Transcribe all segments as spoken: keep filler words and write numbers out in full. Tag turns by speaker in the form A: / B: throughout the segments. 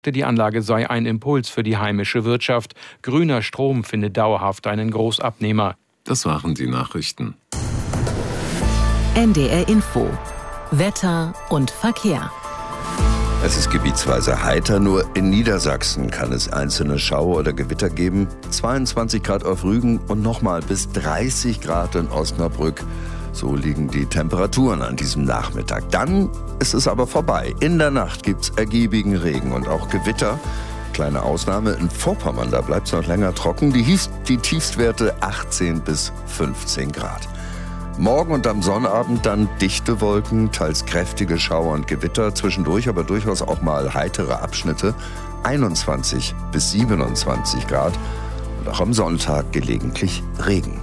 A: Die Anlage sei ein Impuls für die heimische Wirtschaft. Grüner Strom findet dauerhaft einen Großabnehmer.
B: Das waren die Nachrichten.
C: N D R Info. Wetter und Verkehr.
D: Es ist gebietsweise heiter, nur in Niedersachsen kann es einzelne Schauer oder Gewitter geben. zweiundzwanzig Grad auf Rügen und nochmal bis dreißig Grad in Osnabrück. So liegen die Temperaturen an diesem Nachmittag. Dann ist es aber vorbei. In der Nacht gibt es ergiebigen Regen und auch Gewitter. Kleine Ausnahme, in Vorpommern, da bleibt es noch länger trocken. Die, hieß, die Tiefstwerte achtzehn bis fünfzehn Grad. Morgen und am Sonnabend dann dichte Wolken, teils kräftige Schauer und Gewitter, zwischendurch aber durchaus auch mal heitere Abschnitte, einundzwanzig bis siebenundzwanzig Grad und auch am Sonntag gelegentlich Regen.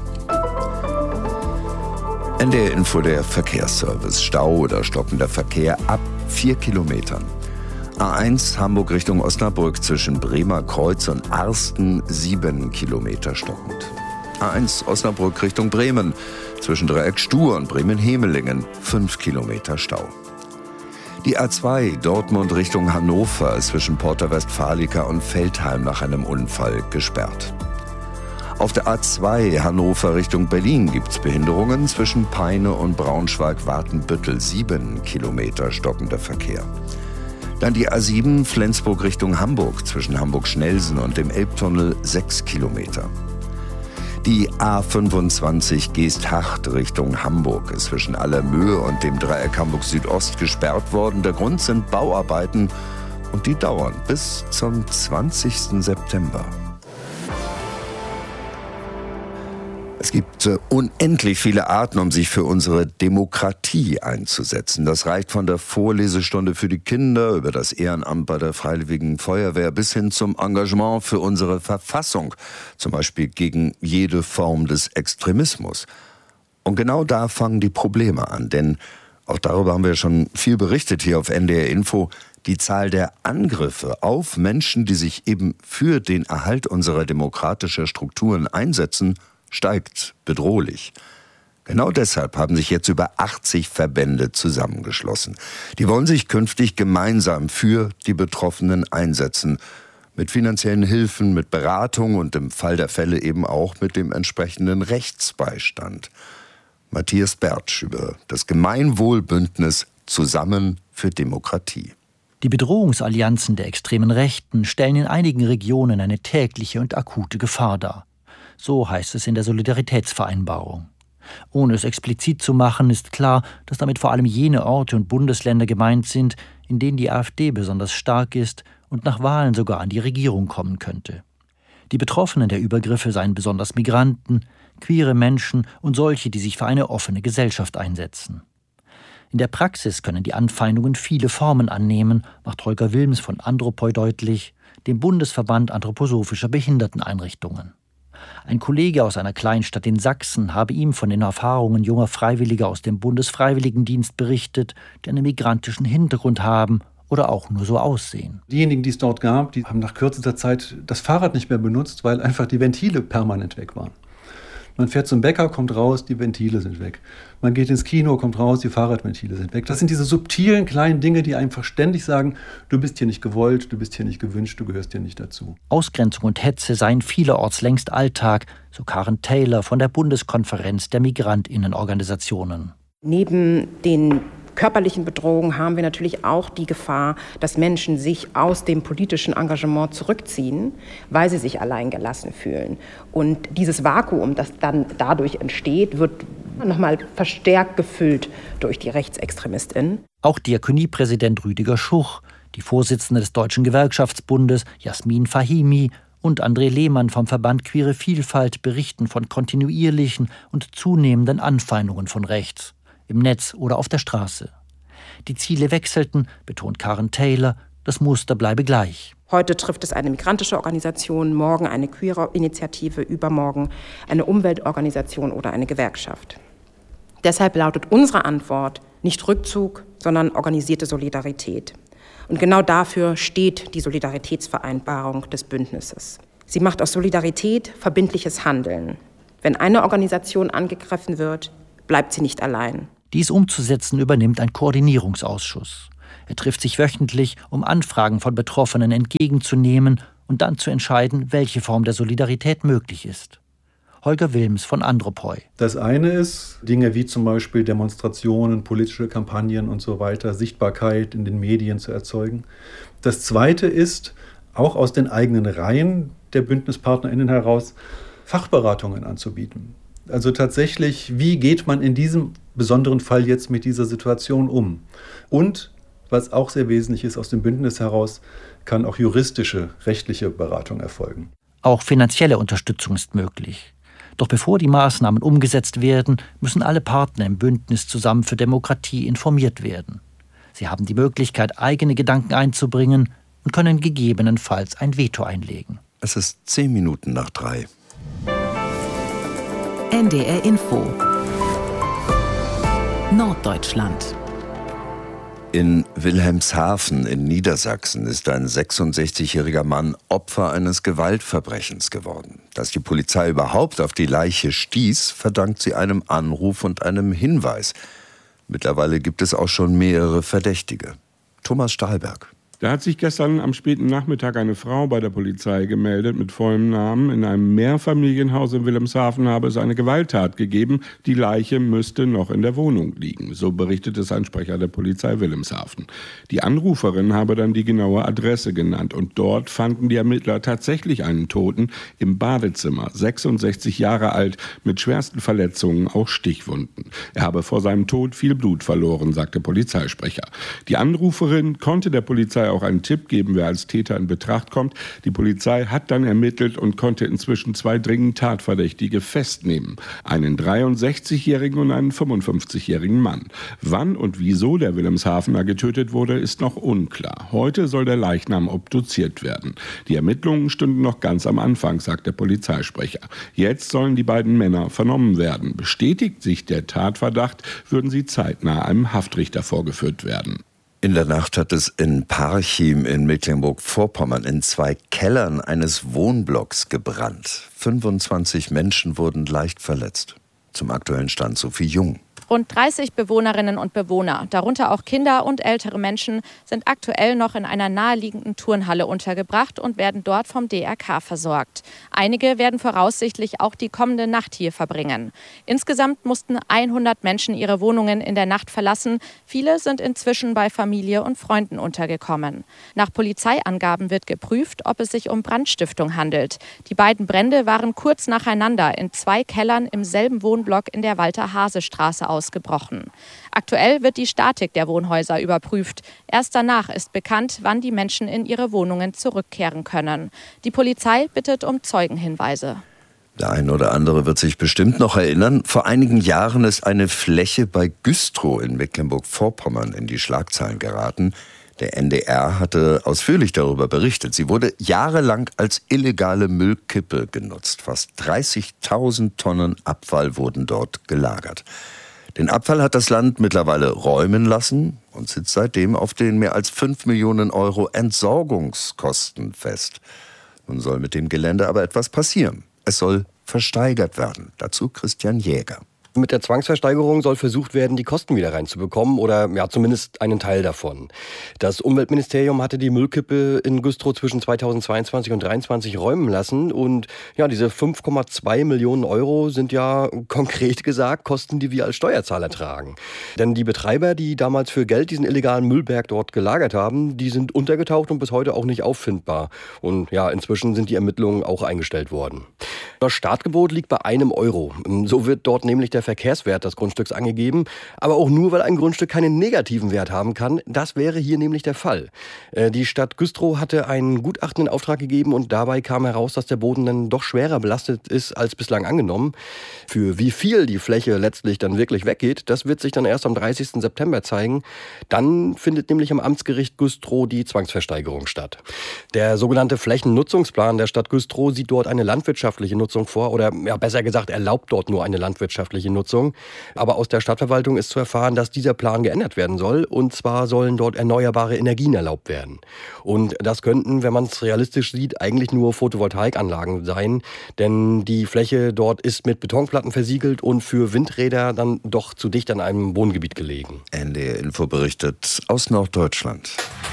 D: N D R Info, der Verkehrsservice. Stau oder stockender Verkehr ab vier Kilometern. A eins Hamburg Richtung Osnabrück zwischen Bremer Kreuz und Arsten sieben Kilometer stockend. A eins Osnabrück Richtung Bremen zwischen Dreieck Stuhr und Bremen-Hemelingen fünf Kilometer Stau. Die A zwei Dortmund Richtung Hannover zwischen Porta Westfalica und Veltheim nach einem Unfall gesperrt. Auf der A zwei Hannover Richtung Berlin gibt es Behinderungen zwischen Peine und Braunschweig-Watenbüttel sieben Kilometer stockender Verkehr. Dann die A sieben Flensburg Richtung Hamburg zwischen Hamburg-Schnelsen und dem Elbtunnel sechs Kilometer. Die A fünfundzwanzig Geesthacht Richtung Hamburg ist zwischen Allermöhe und dem Dreieck Hamburg Südost gesperrt worden. Der Grund sind Bauarbeiten und die dauern bis zum zwanzigsten September. Es gibt äh, unendlich viele Arten, um sich für unsere Demokratie einzusetzen. Das reicht von der Vorlesestunde für die Kinder über das Ehrenamt bei der Freiwilligen Feuerwehr bis hin zum Engagement für unsere Verfassung, zum Beispiel gegen jede Form des Extremismus. Und genau da fangen die Probleme an, denn auch darüber haben wir schon viel berichtet hier auf N D R Info. Die Zahl der Angriffe auf Menschen, die sich eben für den Erhalt unserer demokratischen Strukturen einsetzen, steigt bedrohlich. Genau deshalb haben sich jetzt über achtzig Verbände zusammengeschlossen. Die wollen sich künftig gemeinsam für die Betroffenen einsetzen. Mit finanziellen Hilfen, mit Beratung und im Fall der Fälle eben auch mit dem entsprechenden Rechtsbeistand. Matthias Bertsch über das Gemeinwohlbündnis Zusammen für Demokratie.
E: Die Bedrohungsallianzen der extremen Rechten stellen in einigen Regionen eine tägliche und akute Gefahr dar. So heißt es in der Solidaritätsvereinbarung. Ohne es explizit zu machen, ist klar, dass damit vor allem jene Orte und Bundesländer gemeint sind, in denen die AfD besonders stark ist und nach Wahlen sogar an die Regierung kommen könnte. Die Betroffenen der Übergriffe seien besonders Migranten, queere Menschen und solche, die sich für eine offene Gesellschaft einsetzen. In der Praxis können die Anfeindungen viele Formen annehmen, macht Holger Wilms von Andropoi deutlich, dem Bundesverband anthroposophischer Behinderteneinrichtungen. Ein Kollege aus einer Kleinstadt in Sachsen habe ihm von den Erfahrungen junger Freiwilliger aus dem Bundesfreiwilligendienst berichtet, die einen migrantischen Hintergrund haben oder auch nur so aussehen.
F: Diejenigen, die es dort gab, die haben nach kürzester Zeit das Fahrrad nicht mehr benutzt, weil einfach die Ventile permanent weg waren. Man fährt zum Bäcker, kommt raus, die Ventile sind weg. Man geht ins Kino, kommt raus, die Fahrradventile sind weg. Das sind diese subtilen kleinen Dinge, die einem verständig sagen, du bist hier nicht gewollt, du bist hier nicht gewünscht, du gehörst hier nicht dazu.
E: Ausgrenzung und Hetze seien vielerorts längst Alltag, so Karen Taylor von der Bundeskonferenz der Migrantinnenorganisationen.
G: Neben den körperlichen Bedrohungen haben wir natürlich auch die Gefahr, dass Menschen sich aus dem politischen Engagement zurückziehen, weil sie sich alleingelassen fühlen. Und dieses Vakuum, das dann dadurch entsteht, wird nochmal verstärkt gefüllt durch die RechtsextremistInnen.
E: Auch Diakoniepräsident Rüdiger Schuch, die Vorsitzende des Deutschen Gewerkschaftsbundes Jasmin Fahimi und André Lehmann vom Verband Queere Vielfalt berichten von kontinuierlichen und zunehmenden Anfeindungen von rechts. Im Netz oder auf der Straße. Die Ziele wechselten, betont Karen Taylor, das Muster bleibe gleich.
G: Heute trifft es eine migrantische Organisation, morgen eine queere Initiative, übermorgen eine Umweltorganisation oder eine Gewerkschaft. Deshalb lautet unsere Antwort nicht Rückzug, sondern organisierte Solidarität. Und genau dafür steht die Solidaritätsvereinbarung des Bündnisses. Sie macht aus Solidarität verbindliches Handeln. Wenn eine Organisation angegriffen wird, bleibt sie nicht allein.
E: Dies umzusetzen übernimmt ein Koordinierungsausschuss. Er trifft sich wöchentlich, um Anfragen von Betroffenen entgegenzunehmen und dann zu entscheiden, welche Form der Solidarität möglich ist. Holger Wilms von Andropoi.
F: Das eine ist Dinge wie zum Beispiel Demonstrationen, politische Kampagnen und so weiter, Sichtbarkeit in den Medien zu erzeugen. Das zweite ist, auch aus den eigenen Reihen der BündnispartnerInnen heraus, Fachberatungen anzubieten. Also tatsächlich, wie geht man in diesem besonderen Fall jetzt mit dieser Situation um? Und, was auch sehr wesentlich ist, aus dem Bündnis heraus kann auch juristische, rechtliche Beratung erfolgen.
E: Auch finanzielle Unterstützung ist möglich. Doch bevor die Maßnahmen umgesetzt werden, müssen alle Partner im Bündnis Zusammen für Demokratie informiert werden. Sie haben die Möglichkeit, eigene Gedanken einzubringen und können gegebenenfalls ein Veto einlegen.
D: Es ist zehn Minuten nach drei.
C: N D R Info Norddeutschland.
D: In Wilhelmshaven in Niedersachsen ist ein sechsundsechzigjähriger Mann Opfer eines Gewaltverbrechens geworden. Dass die Polizei überhaupt auf die Leiche stieß, verdankt sie einem Anruf und einem Hinweis. Mittlerweile gibt es auch schon mehrere Verdächtige. Thomas Stahlberg.
H: Da hat sich gestern am späten Nachmittag eine Frau bei der Polizei gemeldet mit vollem Namen. In einem Mehrfamilienhaus in Wilhelmshaven habe es eine Gewalttat gegeben. Die Leiche müsste noch in der Wohnung liegen. So berichtet es ein Sprecher der Polizei Wilhelmshaven. Die Anruferin habe dann die genaue Adresse genannt. Und dort fanden die Ermittler tatsächlich einen Toten im Badezimmer. sechsundsechzig Jahre alt, mit schwersten Verletzungen, auch Stichwunden. Er habe vor seinem Tod viel Blut verloren, sagte Polizeisprecher. Die Anruferin konnte der Polizei auch einen Tipp geben, wer als Täter in Betracht kommt. Die Polizei hat dann ermittelt und konnte inzwischen zwei dringend Tatverdächtige festnehmen. Einen dreiundsechzigjährigen und einen fünfundfünfzigjährigen Mann. Wann und wieso der Wilhelmshavener getötet wurde, ist noch unklar. Heute soll der Leichnam obduziert werden. Die Ermittlungen stünden noch ganz am Anfang, sagt der Polizeisprecher. Jetzt sollen die beiden Männer vernommen werden. Bestätigt sich der Tatverdacht, würden sie zeitnah einem Haftrichter vorgeführt werden.
D: In der Nacht hat es in Parchim in Mecklenburg-Vorpommern in zwei Kellern eines Wohnblocks gebrannt. fünfundzwanzig Menschen wurden leicht verletzt. Zum aktuellen Stand Sophie Jung.
I: Rund dreißig Bewohnerinnen und Bewohner, darunter auch Kinder und ältere Menschen, sind aktuell noch in einer naheliegenden Turnhalle untergebracht und werden dort vom D R K versorgt. Einige werden voraussichtlich auch die kommende Nacht hier verbringen. Insgesamt mussten hundert Menschen ihre Wohnungen in der Nacht verlassen. Viele sind inzwischen bei Familie und Freunden untergekommen. Nach Polizeiangaben wird geprüft, ob es sich um Brandstiftung handelt. Die beiden Brände waren kurz nacheinander in zwei Kellern im selben Wohnblock in der Walter-Hase-Straße ausgebrochen. ausgebrochen. Aktuell wird die Statik der Wohnhäuser überprüft. Erst danach ist bekannt, wann die Menschen in ihre Wohnungen zurückkehren können. Die Polizei bittet um Zeugenhinweise.
D: Der eine oder andere wird sich bestimmt noch erinnern. Vor einigen Jahren ist eine Fläche bei Güstrow in Mecklenburg-Vorpommern in die Schlagzeilen geraten. Der N D R hatte ausführlich darüber berichtet. Sie wurde jahrelang als illegale Müllkippe genutzt. Fast dreißigtausend Tonnen Abfall wurden dort gelagert. Den Abfall hat das Land mittlerweile räumen lassen und sitzt seitdem auf den mehr als fünf Millionen Euro Entsorgungskosten fest. Nun soll mit dem Gelände aber etwas passieren. Es soll versteigert werden. Dazu Christian Jäger.
J: Mit der Zwangsversteigerung soll versucht werden, die Kosten wieder reinzubekommen oder ja zumindest einen Teil davon. Das Umweltministerium hatte die Müllkippe in Güstrow zwischen zweitausendzweiundzwanzig und zweitausenddreiundzwanzig räumen lassen und ja, diese fünf Komma zwei Millionen Euro sind ja konkret gesagt Kosten, die wir als Steuerzahler tragen. Denn die Betreiber, die damals für Geld diesen illegalen Müllberg dort gelagert haben, die sind untergetaucht und bis heute auch nicht auffindbar. Und ja, inzwischen sind die Ermittlungen auch eingestellt worden. Das Startgebot liegt bei einem Euro. So wird dort nämlich der Verkehrswert des Grundstücks angegeben, aber auch nur, weil ein Grundstück keinen negativen Wert haben kann. Das wäre hier nämlich der Fall. Die Stadt Güstrow hatte ein Gutachten in Auftrag gegeben und dabei kam heraus, dass der Boden dann doch schwerer belastet ist als bislang angenommen. Für wie viel die Fläche letztlich dann wirklich weggeht, das wird sich dann erst am dreißigsten September zeigen. Dann findet nämlich am Amtsgericht Güstrow die Zwangsversteigerung statt. Der sogenannte Flächennutzungsplan der Stadt Güstrow sieht dort eine landwirtschaftliche Nutzung vor oder ja, besser gesagt erlaubt dort nur eine landwirtschaftliche landwirtschaftliche Nutzung. Aber aus der Stadtverwaltung ist zu erfahren, dass dieser Plan geändert werden soll. Und zwar sollen dort erneuerbare Energien erlaubt werden. Und das könnten, wenn man es realistisch sieht, eigentlich nur Photovoltaikanlagen sein. Denn die Fläche dort ist mit Betonplatten versiegelt und für Windräder dann doch zu dicht an einem Wohngebiet gelegen.
D: N D R Info berichtet aus Norddeutschland.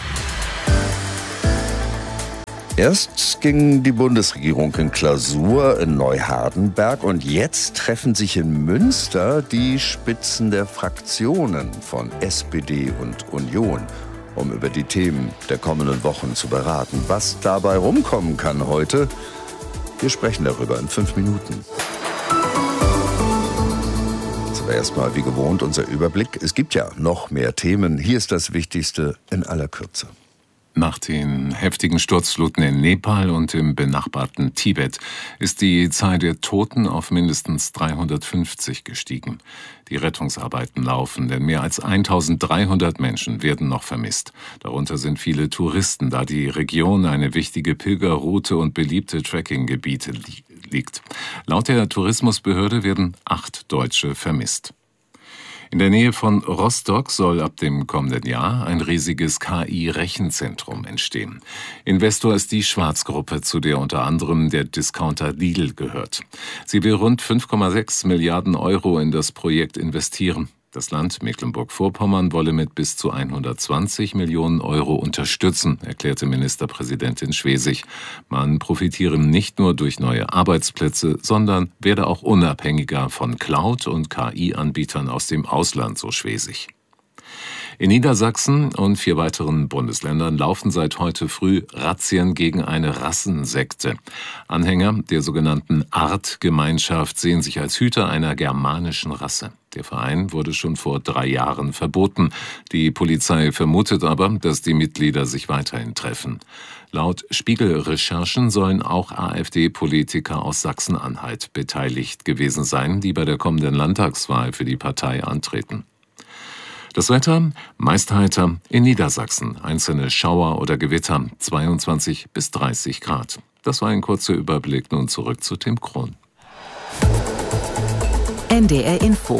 D: Erst ging die Bundesregierung in Klausur in Neuhardenberg und jetzt treffen sich in Münster die Spitzen der Fraktionen von S P D und Union, um über die Themen der kommenden Wochen zu beraten. Was dabei rumkommen kann heute, wir sprechen darüber in fünf Minuten. Jetzt aber erstmal wie gewohnt unser Überblick. Es gibt ja noch mehr Themen. Hier ist das Wichtigste in aller Kürze.
B: Nach den heftigen Sturzfluten in Nepal und im benachbarten Tibet ist die Zahl der Toten auf mindestens dreihundertfünfzig gestiegen. Die Rettungsarbeiten laufen, denn mehr als eintausenddreihundert Menschen werden noch vermisst. Darunter sind viele Touristen, da die Region eine wichtige Pilgerroute und beliebte Trekkinggebiete li- liegt. Laut der Tourismusbehörde werden acht Deutsche vermisst. In der Nähe von Rostock soll ab dem kommenden Jahr ein riesiges K I-Rechenzentrum entstehen. Investor ist die Schwarz-Gruppe, zu der unter anderem der Discounter Lidl gehört. Sie will rund fünf Komma sechs Milliarden Euro in das Projekt investieren. Das Land Mecklenburg-Vorpommern wolle mit bis zu hundertzwanzig Millionen Euro unterstützen, erklärte Ministerpräsidentin Schwesig. Man profitiere nicht nur durch neue Arbeitsplätze, sondern werde auch unabhängiger von Cloud- und K I-Anbietern aus dem Ausland, so Schwesig. In Niedersachsen und vier weiteren Bundesländern laufen seit heute früh Razzien gegen eine Rassensekte. Anhänger der sogenannten Artgemeinschaft sehen sich als Hüter einer germanischen Rasse. Der Verein wurde schon vor drei Jahren verboten. Die Polizei vermutet aber, dass die Mitglieder sich weiterhin treffen. Laut Spiegel-Recherchen sollen auch AfD-Politiker aus Sachsen-Anhalt beteiligt gewesen sein, die bei der kommenden Landtagswahl für die Partei antreten. Das Wetter meist heiter, in Niedersachsen einzelne Schauer oder Gewitter, zweiundzwanzig bis dreißig Grad. Das war ein kurzer Überblick, nun zurück zu Tim Krohn.
C: N D R Info.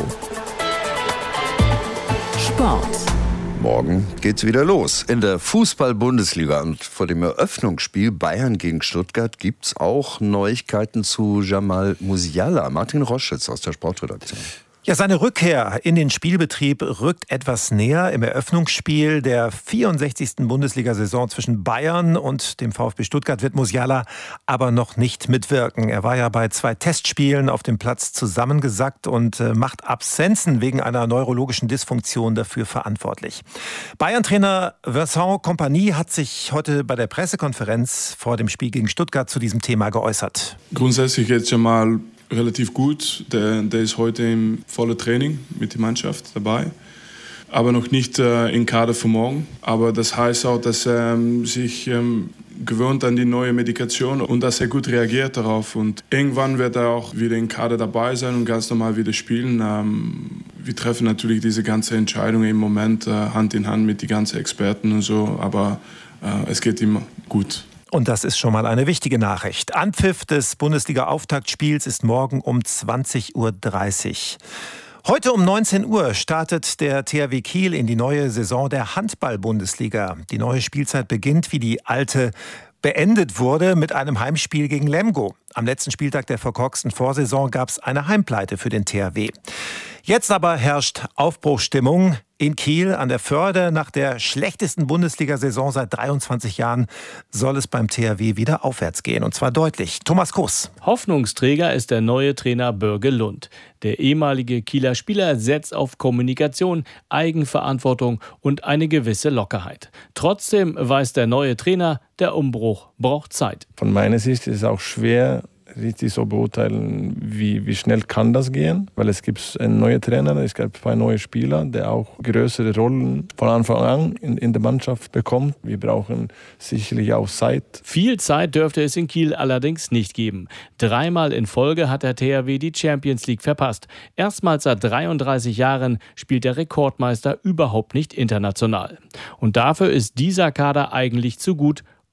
C: Sport.
D: Morgen geht's wieder los in der Fußball-Bundesliga und vor dem Eröffnungsspiel Bayern gegen Stuttgart gibt's auch Neuigkeiten zu Jamal Musiala. Martin Roschitz aus der Sportredaktion.
K: Ja, seine Rückkehr in den Spielbetrieb rückt etwas näher. Im Eröffnungsspiel der vierundsechzigsten Bundesliga-Saison zwischen Bayern und dem VfB Stuttgart wird Musiala aber noch nicht mitwirken. Er war ja bei zwei Testspielen auf dem Platz zusammengesackt und macht Absenzen wegen einer neurologischen Dysfunktion dafür verantwortlich. Bayern-Trainer Vincent Kompany hat sich heute bei der Pressekonferenz vor dem Spiel gegen Stuttgart zu diesem Thema geäußert.
L: Grundsätzlich jetzt Jamal relativ gut. Der, der ist heute im vollen Training mit der Mannschaft dabei. Aber noch nicht äh, im Kader für morgen. Aber das heißt auch, dass er ähm, sich ähm, gewöhnt an die neue Medikation und dass er gut reagiert darauf. Und irgendwann wird er auch wieder im Kader dabei sein und ganz normal wieder spielen. Ähm, wir treffen natürlich diese ganze Entscheidung im Moment äh, Hand in Hand mit den ganzen Experten und so. Aber äh, es geht ihm gut.
K: Und das ist schon mal eine wichtige Nachricht. Anpfiff des Bundesliga-Auftaktspiels ist morgen um zwanzig Uhr dreißig. Heute um neunzehn Uhr startet der T H W Kiel in die neue Saison der Handball-Bundesliga. Die neue Spielzeit beginnt, wie die alte beendet wurde, mit einem Heimspiel gegen Lemgo. Am letzten Spieltag der verkorksten Vorsaison gab es eine Heimpleite für den T H W. Jetzt aber herrscht Aufbruchsstimmung in Kiel an der Förde. Nach der schlechtesten Bundesliga-Saison seit dreiundzwanzig Jahren soll es beim T H W wieder aufwärts gehen, und zwar deutlich. Thomas Kuss.
M: Hoffnungsträger ist der neue Trainer Börge Lund. Der ehemalige Kieler Spieler setzt auf Kommunikation, Eigenverantwortung und eine gewisse Lockerheit. Trotzdem weiß der neue Trainer, der Umbruch braucht Zeit.
N: Von meiner Sicht ist es auch schwer, richtig so beurteilen, wie, wie schnell kann das gehen, weil es gibt einen neuen Trainer, es gibt zwei neue Spieler, der auch größere Rollen von Anfang an in, in der Mannschaft bekommt. Wir brauchen sicherlich auch Zeit.
M: Viel Zeit dürfte es in Kiel allerdings nicht geben. Dreimal in Folge hat der T H W die Champions League verpasst. Erstmals seit dreiunddreißig Jahren spielt der Rekordmeister überhaupt nicht international. Und dafür ist dieser Kader eigentlich zu gut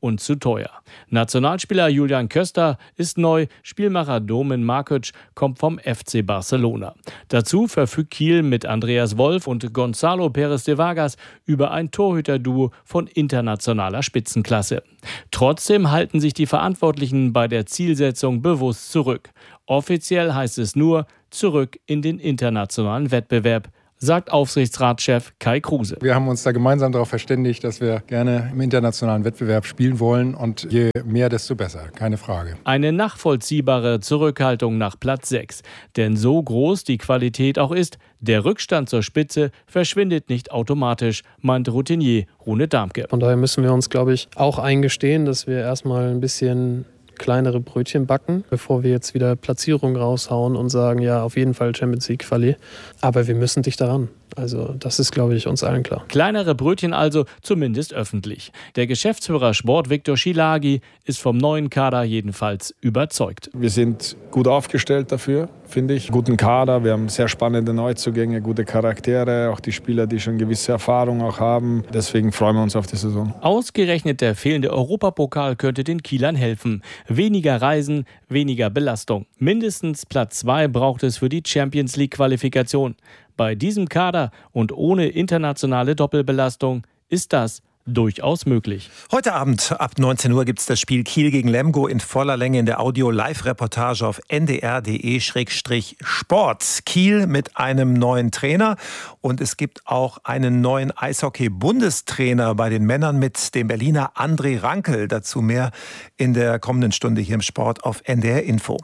M: und zu teuer. Nationalspieler Julian Köster ist neu, Spielmacher Domen Markic kommt vom F C Barcelona. Dazu verfügt Kiel mit Andreas Wolf und Gonzalo Pérez de Vargas über ein Torhüterduo von internationaler Spitzenklasse. Trotzdem halten sich die Verantwortlichen bei der Zielsetzung bewusst zurück. Offiziell heißt es nur zurück in den internationalen Wettbewerb, sagt Aufsichtsratschef Kai Kruse.
O: Wir haben uns da gemeinsam darauf verständigt, dass wir gerne im internationalen Wettbewerb spielen wollen und je mehr, desto besser, keine Frage.
M: Eine nachvollziehbare Zurückhaltung nach Platz sechs. Denn so groß die Qualität auch ist, der Rückstand zur Spitze verschwindet nicht automatisch, meint Routinier Rune Darmke.
P: Von daher müssen wir uns, glaube ich, auch eingestehen, dass wir erstmal ein bisschen kleinere Brötchen backen, bevor wir jetzt wieder Platzierung raushauen und sagen, ja, auf jeden Fall Champions League Quali. Aber wir müssen dicht daran. Also das ist, glaube ich, uns allen klar.
M: Kleinere Brötchen also, zumindest öffentlich. Der Geschäftsführer Sport Viktor Schilagi ist vom neuen Kader jedenfalls überzeugt.
N: Wir sind gut aufgestellt dafür, finde ich. Guten Kader, wir haben sehr spannende Neuzugänge, gute Charaktere, auch die Spieler, die schon gewisse Erfahrung auch haben. Deswegen freuen wir uns auf die Saison.
M: Ausgerechnet der fehlende Europapokal könnte den Kielern helfen. Weniger Reisen, weniger Belastung. Mindestens Platz zwei braucht es für die Champions League Qualifikation. Bei diesem Kader und ohne internationale Doppelbelastung ist das durchaus möglich.
K: Heute Abend ab neunzehn Uhr gibt es das Spiel Kiel gegen Lemgo in voller Länge in der Audio-Live-Reportage auf n d r punkt d e slash sport. Kiel mit einem neuen Trainer und es gibt auch einen neuen Eishockey-Bundestrainer bei den Männern mit dem Berliner André Rankel. Dazu mehr in der kommenden Stunde hier im Sport auf N D R Info.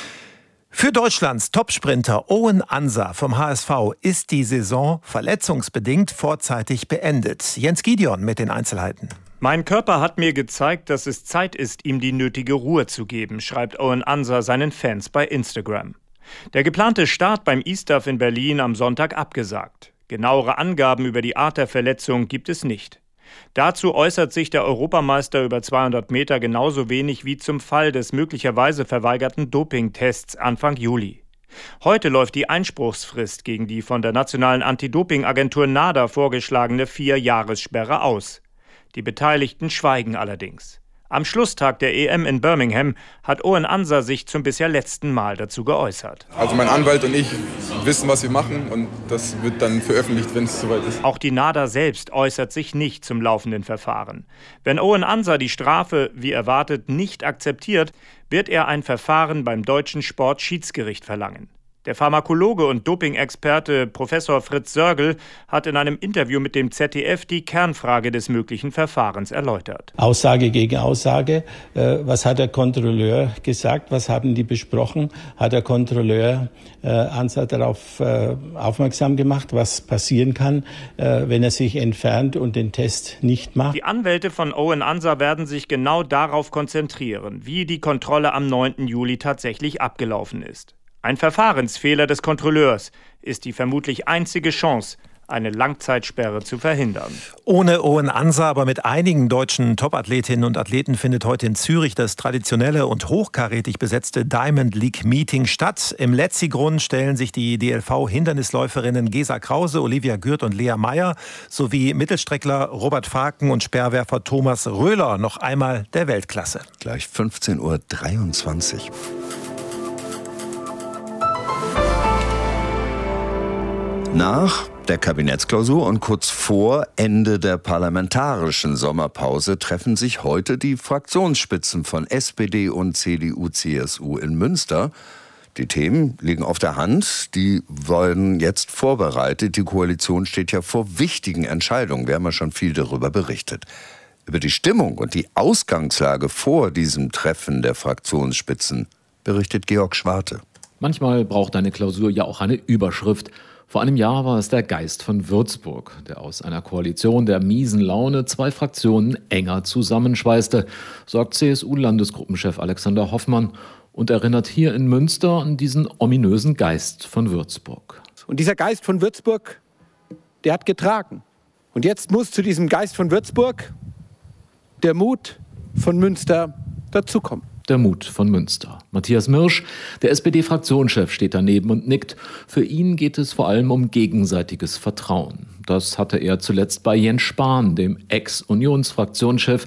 K: Für Deutschlands Topsprinter Owen Ansa vom H S V ist die Saison verletzungsbedingt vorzeitig beendet. Jens Gideon mit den Einzelheiten.
Q: Mein Körper hat mir gezeigt, dass es Zeit ist, ihm die nötige Ruhe zu geben, schreibt Owen Ansa seinen Fans bei Instagram. Der geplante Start beim E-Staff in Berlin am Sonntag abgesagt. Genauere Angaben über die Art der Verletzung gibt es nicht. Dazu äußert sich der Europameister über zweihundert Meter genauso wenig wie zum Fall des möglicherweise verweigerten Dopingtests Anfang Juli. Heute läuft die Einspruchsfrist gegen die von der nationalen Anti-Doping-Agentur NADA vorgeschlagene Vier-Jahressperre aus. Die Beteiligten schweigen allerdings. Am Schlusstag der E M in Birmingham hat Owen Ansa sich zum bisher letzten Mal dazu geäußert.
R: Also mein Anwalt und ich wissen, was wir machen und das wird dann veröffentlicht, wenn es soweit ist.
Q: Auch die NADA selbst äußert sich nicht zum laufenden Verfahren. Wenn Owen Ansa die Strafe, wie erwartet, nicht akzeptiert, wird er ein Verfahren beim deutschen Sportschiedsgericht verlangen. Der Pharmakologe und Doping-Experte Professor Fritz Sörgel hat in einem Interview mit dem Z D F die Kernfrage des möglichen Verfahrens erläutert.
S: Aussage gegen Aussage. Äh, was hat der Kontrolleur gesagt? Was haben die besprochen? Hat der Kontrolleur äh, Ansa darauf äh, aufmerksam gemacht, was passieren kann, äh, wenn er sich entfernt und den Test nicht macht?
Q: Die Anwälte von Owen Ansa werden sich genau darauf konzentrieren, wie die Kontrolle am neunten Juli tatsächlich abgelaufen ist. Ein Verfahrensfehler des Kontrolleurs ist die vermutlich einzige Chance, eine Langzeitsperre zu verhindern.
K: Ohne Owen Ansa, aber mit einigen deutschen Topathletinnen und Athleten findet heute in Zürich das traditionelle und hochkarätig besetzte Diamond League Meeting statt. Im Letzigrund stellen sich die D L V-Hindernisläuferinnen Gesa Krause, Olivia Gürt und Lea Meyer sowie Mittelstreckler Robert Faken und Speerwerfer Thomas Röhler noch einmal der Weltklasse.
D: Gleich fünfzehn Uhr dreiundzwanzig. Nach der Kabinettsklausur und kurz vor Ende der parlamentarischen Sommerpause treffen sich heute die Fraktionsspitzen von S P D und C D U C S U in Münster. Die Themen liegen auf der Hand, die werden jetzt vorbereitet. Die Koalition steht ja vor wichtigen Entscheidungen. Wir haben ja schon viel darüber berichtet. Über die Stimmung und die Ausgangslage vor diesem Treffen der Fraktionsspitzen berichtet Georg Schwarte.
T: Manchmal braucht eine Klausur ja auch eine Überschrift. Vor einem Jahr war es der Geist von Würzburg, der aus einer Koalition der miesen Laune zwei Fraktionen enger zusammenschweißte, sagt C S U-Landesgruppenchef Alexander Hoffmann und erinnert hier in Münster an diesen ominösen Geist von Würzburg.
U: Und dieser Geist von Würzburg, der hat getragen. Und jetzt muss zu diesem Geist von Würzburg der Mut von Münster dazukommen.
T: Der Mut von Münster. Matthias Mirsch, der S P D-Fraktionschef, steht daneben und nickt. Für ihn geht es vor allem um gegenseitiges Vertrauen. Das hatte er zuletzt bei Jens Spahn, dem Ex-Unionsfraktionschef,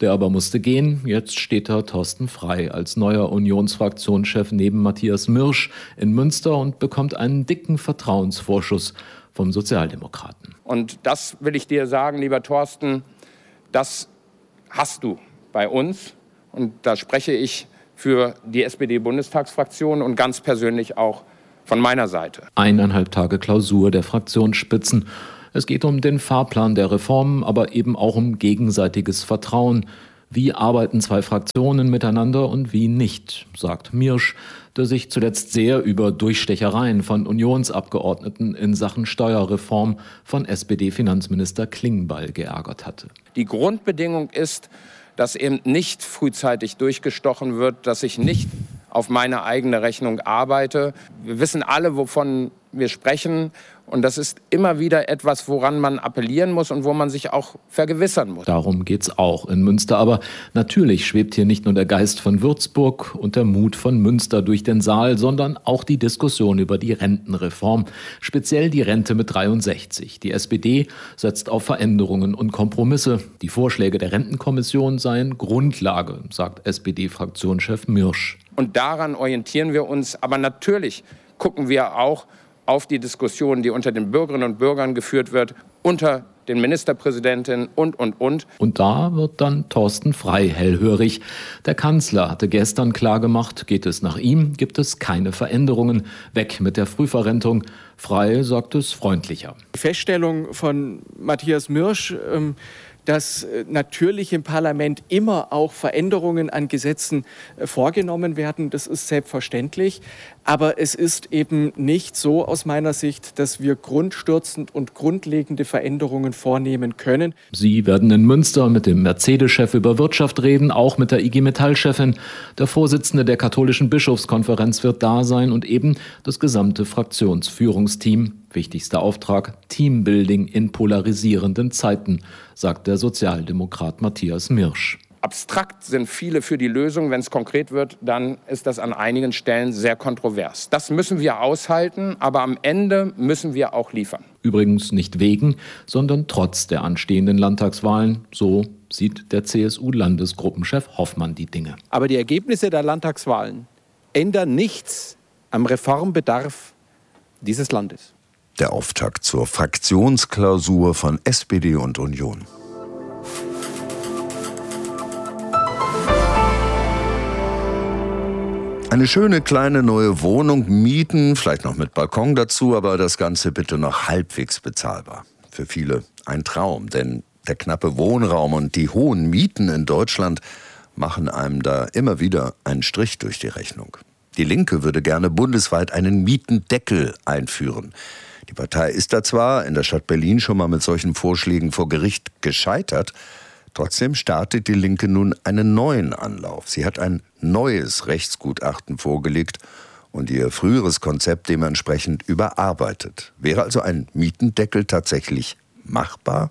T: Der aber musste gehen. Jetzt steht da Thorsten Frey als neuer Unionsfraktionschef neben Matthias Mirsch in Münster und bekommt einen dicken Vertrauensvorschuss vom Sozialdemokraten.
A: Und das will ich dir sagen, lieber Thorsten, das hast du bei uns. Und da spreche ich für die S P D-Bundestagsfraktion und ganz persönlich auch von meiner Seite.
T: Eineinhalb Tage Klausur der Fraktionsspitzen. Es geht um den Fahrplan der Reformen, aber eben auch um gegenseitiges Vertrauen. Wie arbeiten zwei Fraktionen miteinander und wie nicht, sagt Mirsch, der sich zuletzt sehr über Durchstechereien von Unionsabgeordneten in Sachen Steuerreform von S P D-Finanzminister Klingbeil geärgert hatte.
A: Die Grundbedingung ist, dass eben nicht frühzeitig durchgestochen wird, dass ich nicht auf meine eigene Rechnung arbeite. Wir wissen alle, wovon wir sprechen. Und das ist immer wieder etwas, woran man appellieren muss und wo man sich auch vergewissern muss.
T: Darum geht's auch in Münster. Aber natürlich schwebt hier nicht nur der Geist von Würzburg und der Mut von Münster durch den Saal, sondern auch die Diskussion über die Rentenreform. Speziell die Rente mit dreiundsechzig. Die S P D setzt auf Veränderungen und Kompromisse. Die Vorschläge der Rentenkommission seien Grundlage, sagt S P D-Fraktionschef Mirsch.
A: Und daran orientieren wir uns. Aber natürlich gucken wir auch auf die Diskussion, die unter den Bürgerinnen und Bürgern geführt wird, unter den Ministerpräsidentinnen und, und, und.
T: Und da wird dann Thorsten Frey hellhörig. Der Kanzler hatte gestern klargemacht, geht es nach ihm, gibt es keine Veränderungen. Weg mit der Frühverrentung. Frey sagt es freundlicher.
V: Die Feststellung von Matthias Mirsch, ähm, dass natürlich im Parlament immer auch Veränderungen an Gesetzen vorgenommen werden. Das ist selbstverständlich. Aber es ist eben nicht so aus meiner Sicht, dass wir grundstürzend und grundlegende Veränderungen vornehmen können.
T: Sie werden in Münster mit dem Mercedes-Chef über Wirtschaft reden, auch mit der I G Metall-Chefin. Der Vorsitzende der katholischen Bischofskonferenz wird da sein und eben das gesamte Fraktionsführungsteam. Wichtigster Auftrag, Teambuilding in polarisierenden Zeiten, sagt der Sozialdemokrat Matthias Mirsch.
A: Abstrakt sind viele für die Lösung. Wenn es konkret wird, dann ist das an einigen Stellen sehr kontrovers. Das müssen wir aushalten, aber am Ende müssen wir auch liefern.
T: Übrigens nicht wegen, sondern trotz der anstehenden Landtagswahlen. So sieht der C S U-Landesgruppenchef Hoffmann die Dinge.
U: Aber die Ergebnisse der Landtagswahlen ändern nichts am Reformbedarf dieses Landes.
D: Der Auftakt zur Fraktionsklausur von S P D und Union. Eine schöne kleine neue Wohnung mieten, vielleicht noch mit Balkon dazu, aber das Ganze bitte noch halbwegs bezahlbar. Für viele ein Traum, denn der knappe Wohnraum und die hohen Mieten in Deutschland machen einem da immer wieder einen Strich durch die Rechnung. Die Linke würde gerne bundesweit einen Mietendeckel einführen. Die Partei ist da zwar in der Stadt Berlin schon mal mit solchen Vorschlägen vor Gericht gescheitert, trotzdem startet die Linke nun einen neuen Anlauf. Sie hat ein neues Rechtsgutachten vorgelegt und ihr früheres Konzept dementsprechend überarbeitet. Wäre also ein Mietendeckel tatsächlich machbar?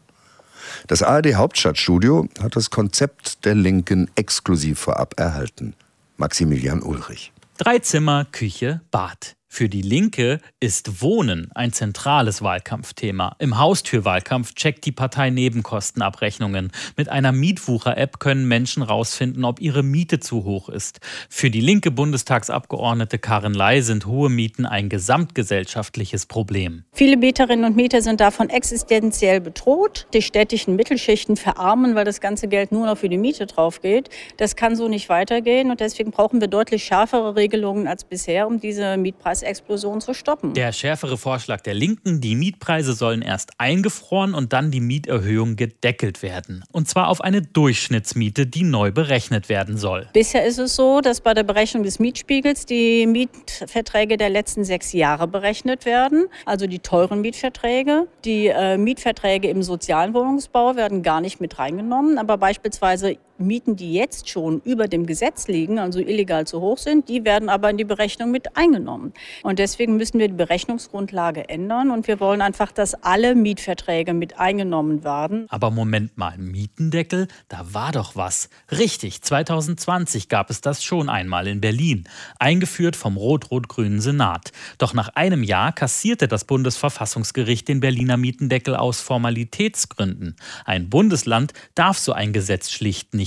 D: Das A R D-Hauptstadtstudio hat das Konzept der Linken exklusiv vorab erhalten. Maximilian Ulrich.
W: Drei Zimmer, Küche, Bad. Für die Linke ist Wohnen ein zentrales Wahlkampfthema. Im Haustürwahlkampf checkt die Partei Nebenkostenabrechnungen. Mit einer Mietwucher-App können Menschen rausfinden, ob ihre Miete zu hoch ist. Für die linke Bundestagsabgeordnete Karin Ley sind hohe Mieten ein gesamtgesellschaftliches Problem.
X: Viele Mieterinnen und Mieter sind davon existenziell bedroht. Die städtischen Mittelschichten verarmen, weil das ganze Geld nur noch für die Miete drauf geht. Das kann so nicht weitergehen und deswegen brauchen wir deutlich schärfere Regelungen als bisher, um diese Mietpreise Explosion zu stoppen.
W: Der schärfere Vorschlag der Linken, die Mietpreise sollen erst eingefroren und dann die Mieterhöhung gedeckelt werden. Und zwar auf eine Durchschnittsmiete, die neu berechnet werden soll.
X: Bisher ist es so, dass bei der Berechnung des Mietspiegels die Mietverträge der letzten sechs Jahre berechnet werden, also die teuren Mietverträge. Die äh, Mietverträge im sozialen Wohnungsbau werden gar nicht mit reingenommen, aber beispielsweise Mieten, die jetzt schon über dem Gesetz liegen, also illegal zu hoch sind, die werden aber in die Berechnung mit eingenommen. Und deswegen müssen wir die Berechnungsgrundlage ändern und wir wollen einfach, dass alle Mietverträge mit eingenommen werden.
W: Aber Moment mal, Mietendeckel, da war doch was. Richtig, zwanzig zwanzig gab es das schon einmal in Berlin, eingeführt vom rot-rot-grünen Senat. Doch nach einem Jahr kassierte das Bundesverfassungsgericht den Berliner Mietendeckel aus Formalitätsgründen. Ein Bundesland darf so ein Gesetz schlicht nicht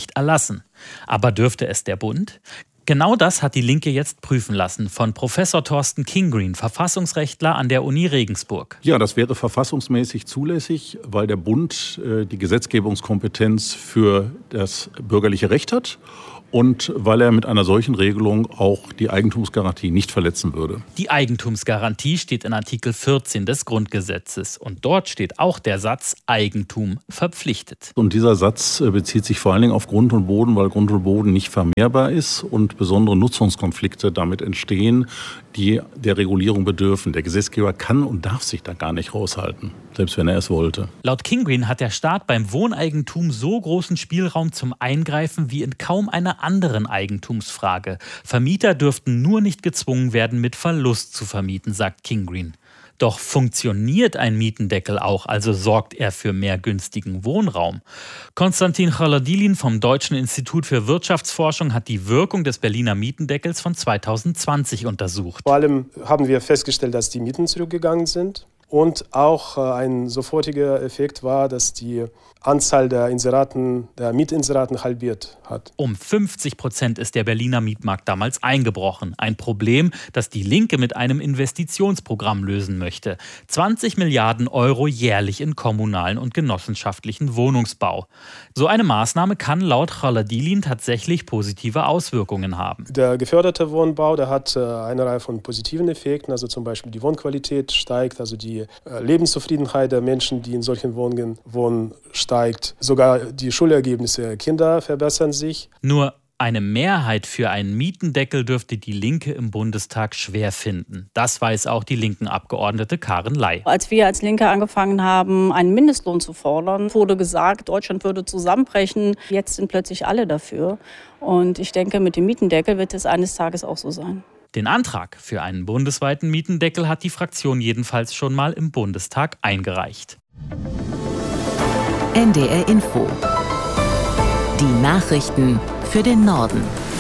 W: nicht erlassen. Aber dürfte es der Bund? Genau das hat die Linke jetzt prüfen lassen von Professor Thorsten Kingreen, Verfassungsrechtler an der Uni Regensburg.
E: Ja, das wäre verfassungsmäßig zulässig, weil der Bund äh, die Gesetzgebungskompetenz für das bürgerliche Recht hat und weil er mit einer solchen Regelung auch die Eigentumsgarantie nicht verletzen würde.
W: Die Eigentumsgarantie steht in Artikel vierzehn des Grundgesetzes und dort steht auch der Satz Eigentum verpflichtet.
E: Und dieser Satz bezieht sich vor allen Dingen auf Grund und Boden, weil Grund und Boden nicht vermehrbar ist und besondere Nutzungskonflikte damit entstehen, die der Regulierung bedürfen. Der Gesetzgeber kann und darf sich da gar nicht raushalten, selbst wenn er es wollte.
W: Laut Kingreen hat der Staat beim Wohneigentum so großen Spielraum zum Eingreifen wie in kaum einer anderen Eigentumsfrage. Vermieter dürften nur nicht gezwungen werden, mit Verlust zu vermieten, sagt Kingreen. Doch funktioniert ein Mietendeckel auch, also sorgt er für mehr günstigen Wohnraum? Konstantin Chaladilin vom Deutschen Institut für Wirtschaftsforschung hat die Wirkung des Berliner Mietendeckels von zweitausendzwanzig untersucht.
F: Vor allem haben wir festgestellt, dass die Mieten zurückgegangen sind. Und auch ein sofortiger Effekt war, dass die Anzahl der Inseraten, der Mietinseraten halbiert hat.
W: Um fünfzig Prozent ist der Berliner Mietmarkt damals eingebrochen. Ein Problem, das die Linke mit einem Investitionsprogramm lösen möchte. zwanzig Milliarden Euro jährlich in kommunalen und genossenschaftlichen Wohnungsbau. So eine Maßnahme kann laut Chaladilin tatsächlich positive Auswirkungen haben.
F: Der geförderte Wohnbau, der hat eine Reihe von positiven Effekten. Also zum Beispiel die Wohnqualität steigt, also die Lebenszufriedenheit der Menschen, die in solchen Wohnungen wohnen, steigt. Sogar die Schulergebnisse der Kinder verbessern sich.
W: Nur eine Mehrheit für einen Mietendeckel dürfte die Linke im Bundestag schwer finden. Das weiß auch die linken Abgeordnete Karin Ley.
X: Als wir als Linke angefangen haben, einen Mindestlohn zu fordern, wurde gesagt, Deutschland würde zusammenbrechen. Jetzt sind plötzlich alle dafür. Und ich denke, mit dem Mietendeckel wird es eines Tages auch so sein.
W: Den Antrag für einen bundesweiten Mietendeckel hat die Fraktion jedenfalls schon mal im Bundestag eingereicht.
C: N D R Info. Die Nachrichten für den Norden.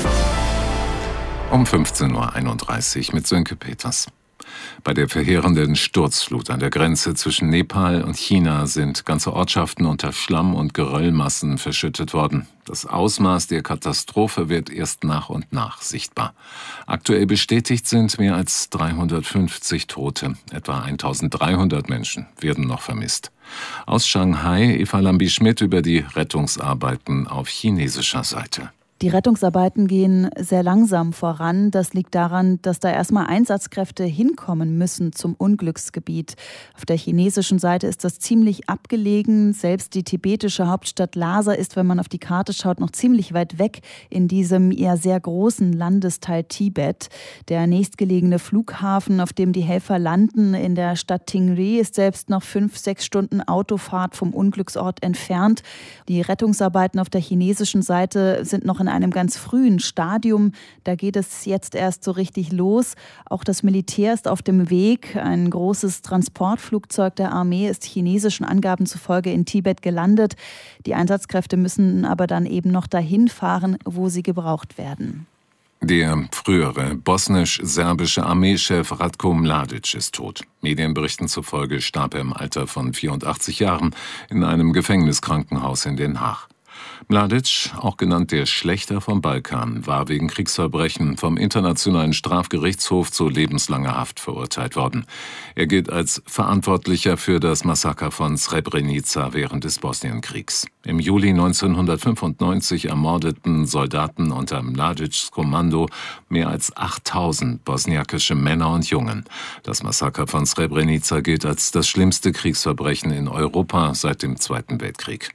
B: Um fünfzehn Uhr einunddreißig mit Sönke Peters. Bei der verheerenden Sturzflut an der Grenze zwischen Nepal und China sind ganze Ortschaften unter Schlamm- und Geröllmassen verschüttet worden. Das Ausmaß der Katastrophe wird erst nach und nach sichtbar. Aktuell bestätigt sind mehr als dreihundertfünfzig Tote. Etwa eintausenddreihundert Menschen werden noch vermisst. Aus Shanghai Eva Lambi-Schmidt über die Rettungsarbeiten auf chinesischer Seite.
G: Die Rettungsarbeiten gehen sehr langsam voran. Das liegt daran, dass da erstmal Einsatzkräfte hinkommen müssen zum Unglücksgebiet. Auf der chinesischen Seite ist das ziemlich abgelegen. Selbst die tibetische Hauptstadt Lhasa ist, wenn man auf die Karte schaut, noch ziemlich weit weg in diesem eher sehr großen Landesteil Tibet. Der nächstgelegene Flughafen, auf dem die Helfer landen, in der Stadt Tingri, ist selbst noch fünf, sechs Stunden Autofahrt vom Unglücksort entfernt. Die Rettungsarbeiten auf der chinesischen Seite sind noch in einem ganz frühen Stadium. Da geht es jetzt erst so richtig los. Auch das Militär ist auf dem Weg. Ein großes Transportflugzeug der Armee ist chinesischen Angaben zufolge in Tibet gelandet. Die Einsatzkräfte müssen aber dann eben noch dahin fahren, wo sie gebraucht werden.
B: Der frühere bosnisch-serbische Armeechef Ratko Mladic ist tot. Medienberichten zufolge starb er im Alter von vierundachtzig Jahren in einem Gefängniskrankenhaus in Den Haag. Mladic, auch genannt der Schlächter vom Balkan, war wegen Kriegsverbrechen vom Internationalen Strafgerichtshof zu lebenslanger Haft verurteilt worden. Er gilt als Verantwortlicher für das Massaker von Srebrenica während des Bosnienkriegs. Im Juli neunzehnhundertfünfundneunzig ermordeten Soldaten unter Mladics Kommando mehr als achttausend bosniakische Männer und Jungen. Das Massaker von Srebrenica gilt als das schlimmste Kriegsverbrechen in Europa seit dem Zweiten Weltkrieg.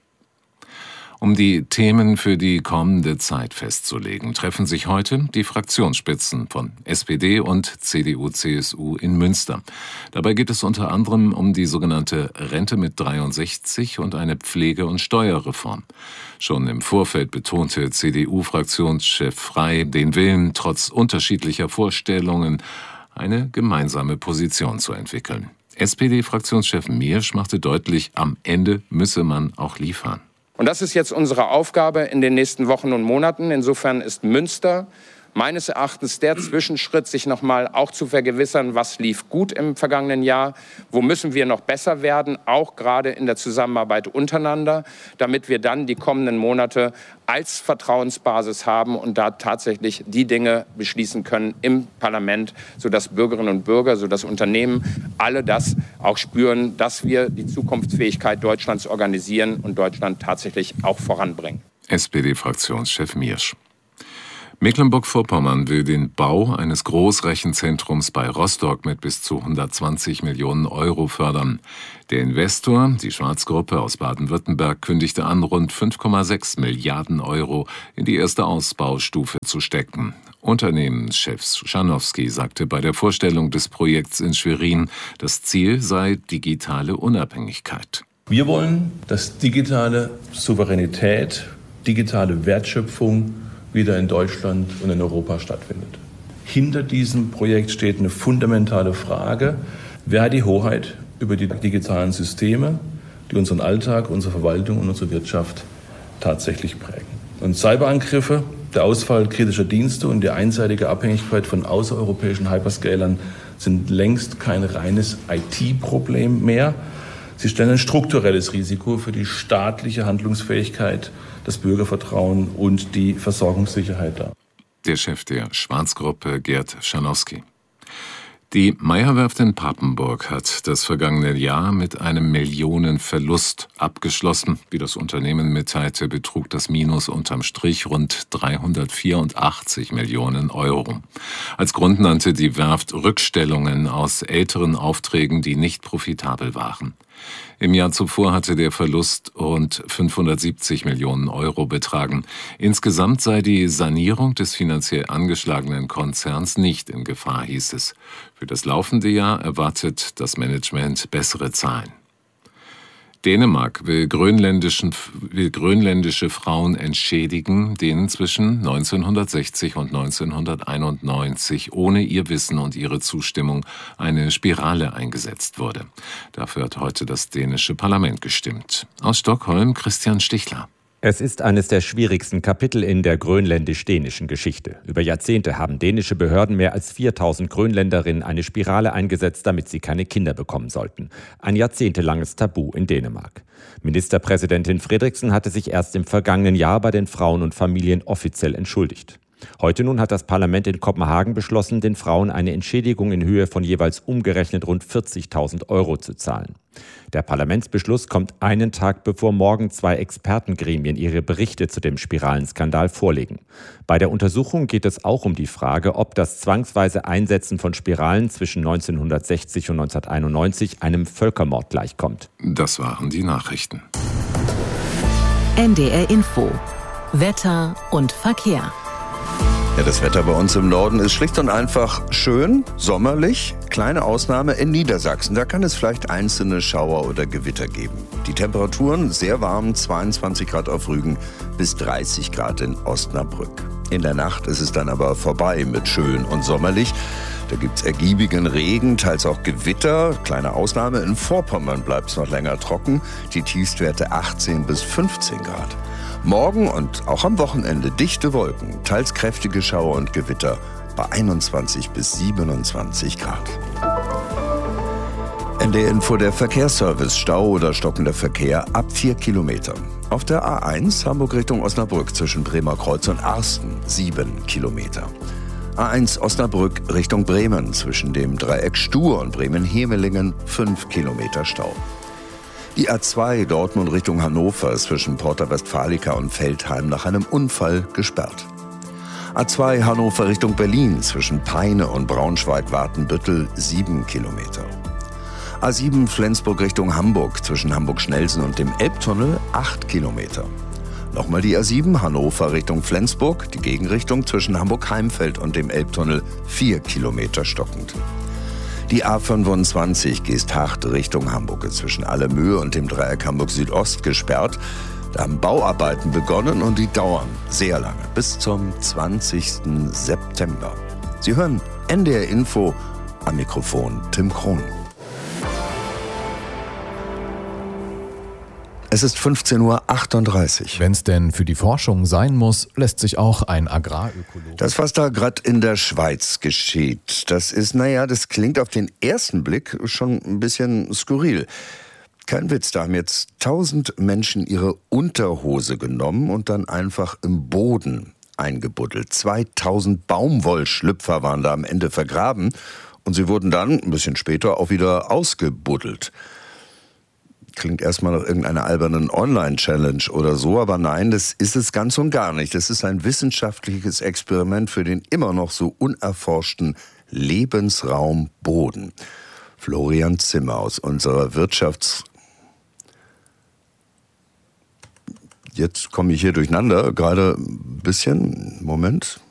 B: Um die Themen für die kommende Zeit festzulegen, treffen sich heute die Fraktionsspitzen von S P D und C D U C S U in Münster. Dabei geht es unter anderem um die sogenannte Rente mit dreiundsechzig und eine Pflege- und Steuerreform. Schon im Vorfeld betonte C D U-Fraktionschef Frey den Willen, trotz unterschiedlicher Vorstellungen eine gemeinsame Position zu entwickeln. S P D-Fraktionschef Miersch machte deutlich, am Ende müsse man auch liefern.
A: Und das ist jetzt unsere Aufgabe in den nächsten Wochen und Monaten. Insofern ist Münster meines Erachtens der Zwischenschritt, sich noch mal auch zu vergewissern, was lief gut im vergangenen Jahr, wo müssen wir noch besser werden, auch gerade in der Zusammenarbeit untereinander, damit wir dann die kommenden Monate als Vertrauensbasis haben und da tatsächlich die Dinge beschließen können im Parlament, sodass Bürgerinnen und Bürger, sodass Unternehmen alle das auch spüren, dass wir die Zukunftsfähigkeit Deutschlands organisieren und Deutschland tatsächlich auch voranbringen.
B: S P D-Fraktionschef Miersch. Mecklenburg-Vorpommern will den Bau eines Großrechenzentrums bei Rostock mit bis zu hundertzwanzig Millionen Euro fördern. Der Investor, die Schwarz-Gruppe aus Baden-Württemberg, kündigte an, rund fünf Komma sechs Milliarden Euro in die erste Ausbaustufe zu stecken. Unternehmenschef Schanowski sagte bei der Vorstellung des Projekts in Schwerin, das Ziel sei digitale Unabhängigkeit.
H: Wir wollen, dass digitale Souveränität, digitale Wertschöpfung wieder in Deutschland und in Europa stattfindet. Hinter diesem Projekt steht eine fundamentale Frage: Wer hat die Hoheit über die digitalen Systeme, die unseren Alltag, unsere Verwaltung und unsere Wirtschaft tatsächlich prägen? Und Cyberangriffe, der Ausfall kritischer Dienste und die einseitige Abhängigkeit von außereuropäischen Hyperscalern sind längst kein reines I T-Problem mehr. Sie stellen ein strukturelles Risiko für die staatliche Handlungsfähigkeit, das Bürgervertrauen und die Versorgungssicherheit dar.
B: Der Chef der Schwarz-Gruppe, Gerd Schanowski. Die Meyer-Werft in Papenburg hat das vergangene Jahr mit einem Millionenverlust abgeschlossen. Wie das Unternehmen mitteilte, betrug das Minus unterm Strich rund dreihundertvierundachtzig Millionen Euro. Als Grund nannte die Werft Rückstellungen aus älteren Aufträgen, die nicht profitabel waren. Im Jahr zuvor hatte der Verlust rund fünfhundertsiebzig Millionen Euro betragen. Insgesamt sei die Sanierung des finanziell angeschlagenen Konzerns nicht in Gefahr, hieß es. Für das laufende Jahr erwartet das Management bessere Zahlen. Dänemark will, grönländischen, will grönländische Frauen entschädigen, denen zwischen neunzehnhundertsechzig und neunzehnhunderteinundneunzig ohne ihr Wissen und ihre Zustimmung eine Spirale eingesetzt wurde. Dafür hat heute das dänische Parlament gestimmt. Aus Stockholm Christian Stichler.
I: Es ist eines der schwierigsten Kapitel in der grönländisch-dänischen Geschichte. Über Jahrzehnte haben dänische Behörden mehr als viertausend Grönländerinnen eine Spirale eingesetzt, damit sie keine Kinder bekommen sollten. Ein jahrzehntelanges Tabu in Dänemark. Ministerpräsidentin Frederiksen hatte sich erst im vergangenen Jahr bei den Frauen und Familien offiziell entschuldigt. Heute nun hat das Parlament in Kopenhagen beschlossen, den Frauen eine Entschädigung in Höhe von jeweils umgerechnet rund vierzigtausend Euro zu zahlen. Der Parlamentsbeschluss kommt einen Tag bevor morgen zwei Expertengremien ihre Berichte zu dem Spiralenskandal vorlegen. Bei der Untersuchung geht es auch um die Frage, ob das zwangsweise Einsetzen von Spiralen zwischen neunzehnhundertsechzig und neunzehnhunderteinundneunzig einem Völkermord gleichkommt.
B: Das waren die Nachrichten.
C: N D R Info. Wetter und Verkehr.
D: Ja, das Wetter bei uns im Norden ist schlicht und einfach schön, sommerlich. Kleine Ausnahme in Niedersachsen. Da kann es vielleicht einzelne Schauer oder Gewitter geben. Die Temperaturen sehr warm, zweiundzwanzig Grad auf Rügen bis dreißig Grad in Osnabrück. In der Nacht ist es dann aber vorbei mit schön und sommerlich. Da gibt's ergiebigen Regen, teils auch Gewitter. Kleine Ausnahme, in Vorpommern bleibt es noch länger trocken. Die Tiefstwerte achtzehn bis fünfzehn Grad. Morgen und auch am Wochenende dichte Wolken, teils kräftige Schauer und Gewitter bei einundzwanzig bis siebenundzwanzig Grad. N D R Info, der Verkehrsservice, Stau oder stockender Verkehr ab vier Kilometer. Auf der A eins Hamburg Richtung Osnabrück zwischen Bremer Kreuz und Arsten sieben Kilometer. A eins Osnabrück Richtung Bremen zwischen dem Dreieck Stur und Bremen-Hemelingen fünf Kilometer Stau. Die A zwei Dortmund Richtung Hannover zwischen Porta Westfalica und Veltheim nach einem Unfall gesperrt. A zwei Hannover Richtung Berlin zwischen Peine und Braunschweig-Watenbüttel sieben Kilometer. A sieben Flensburg Richtung Hamburg zwischen Hamburg-Schnelsen und dem Elbtunnel acht Kilometer. Nochmal die A sieben Hannover Richtung Flensburg, die Gegenrichtung zwischen Hamburg-Heimfeld und dem Elbtunnel vier Kilometer stockend. Die A fünfundzwanzig Geesthacht Richtung Hamburg ist zwischen Allemöhe und dem Dreieck Hamburg Südost gesperrt. Da haben Bauarbeiten begonnen und die dauern sehr lange, bis zum zwanzigsten September. Sie hören N D R Info, am Mikrofon Tim Krohn. Es ist fünfzehn Uhr achtunddreißig.
J: Wenn es denn für die Forschung sein muss, lässt sich auch ein Agrarökologe...
D: Das, was da gerade in der Schweiz geschieht, das ist, naja, das klingt auf den ersten Blick schon ein bisschen skurril. Kein Witz, da haben jetzt tausend Menschen ihre Unterhose genommen und dann einfach im Boden eingebuddelt. zweitausend Baumwollschlüpfer waren da am Ende vergraben und sie wurden dann, ein bisschen später, auch wieder ausgebuddelt. Klingt erstmal nach irgendeiner albernen Online-Challenge oder so, aber nein, das ist es ganz und gar nicht. Das ist ein wissenschaftliches Experiment für den immer noch so unerforschten Lebensraum Boden. Florian Zimmer aus unserer Wirtschafts... Jetzt komme ich hier durcheinander, gerade ein bisschen. Moment.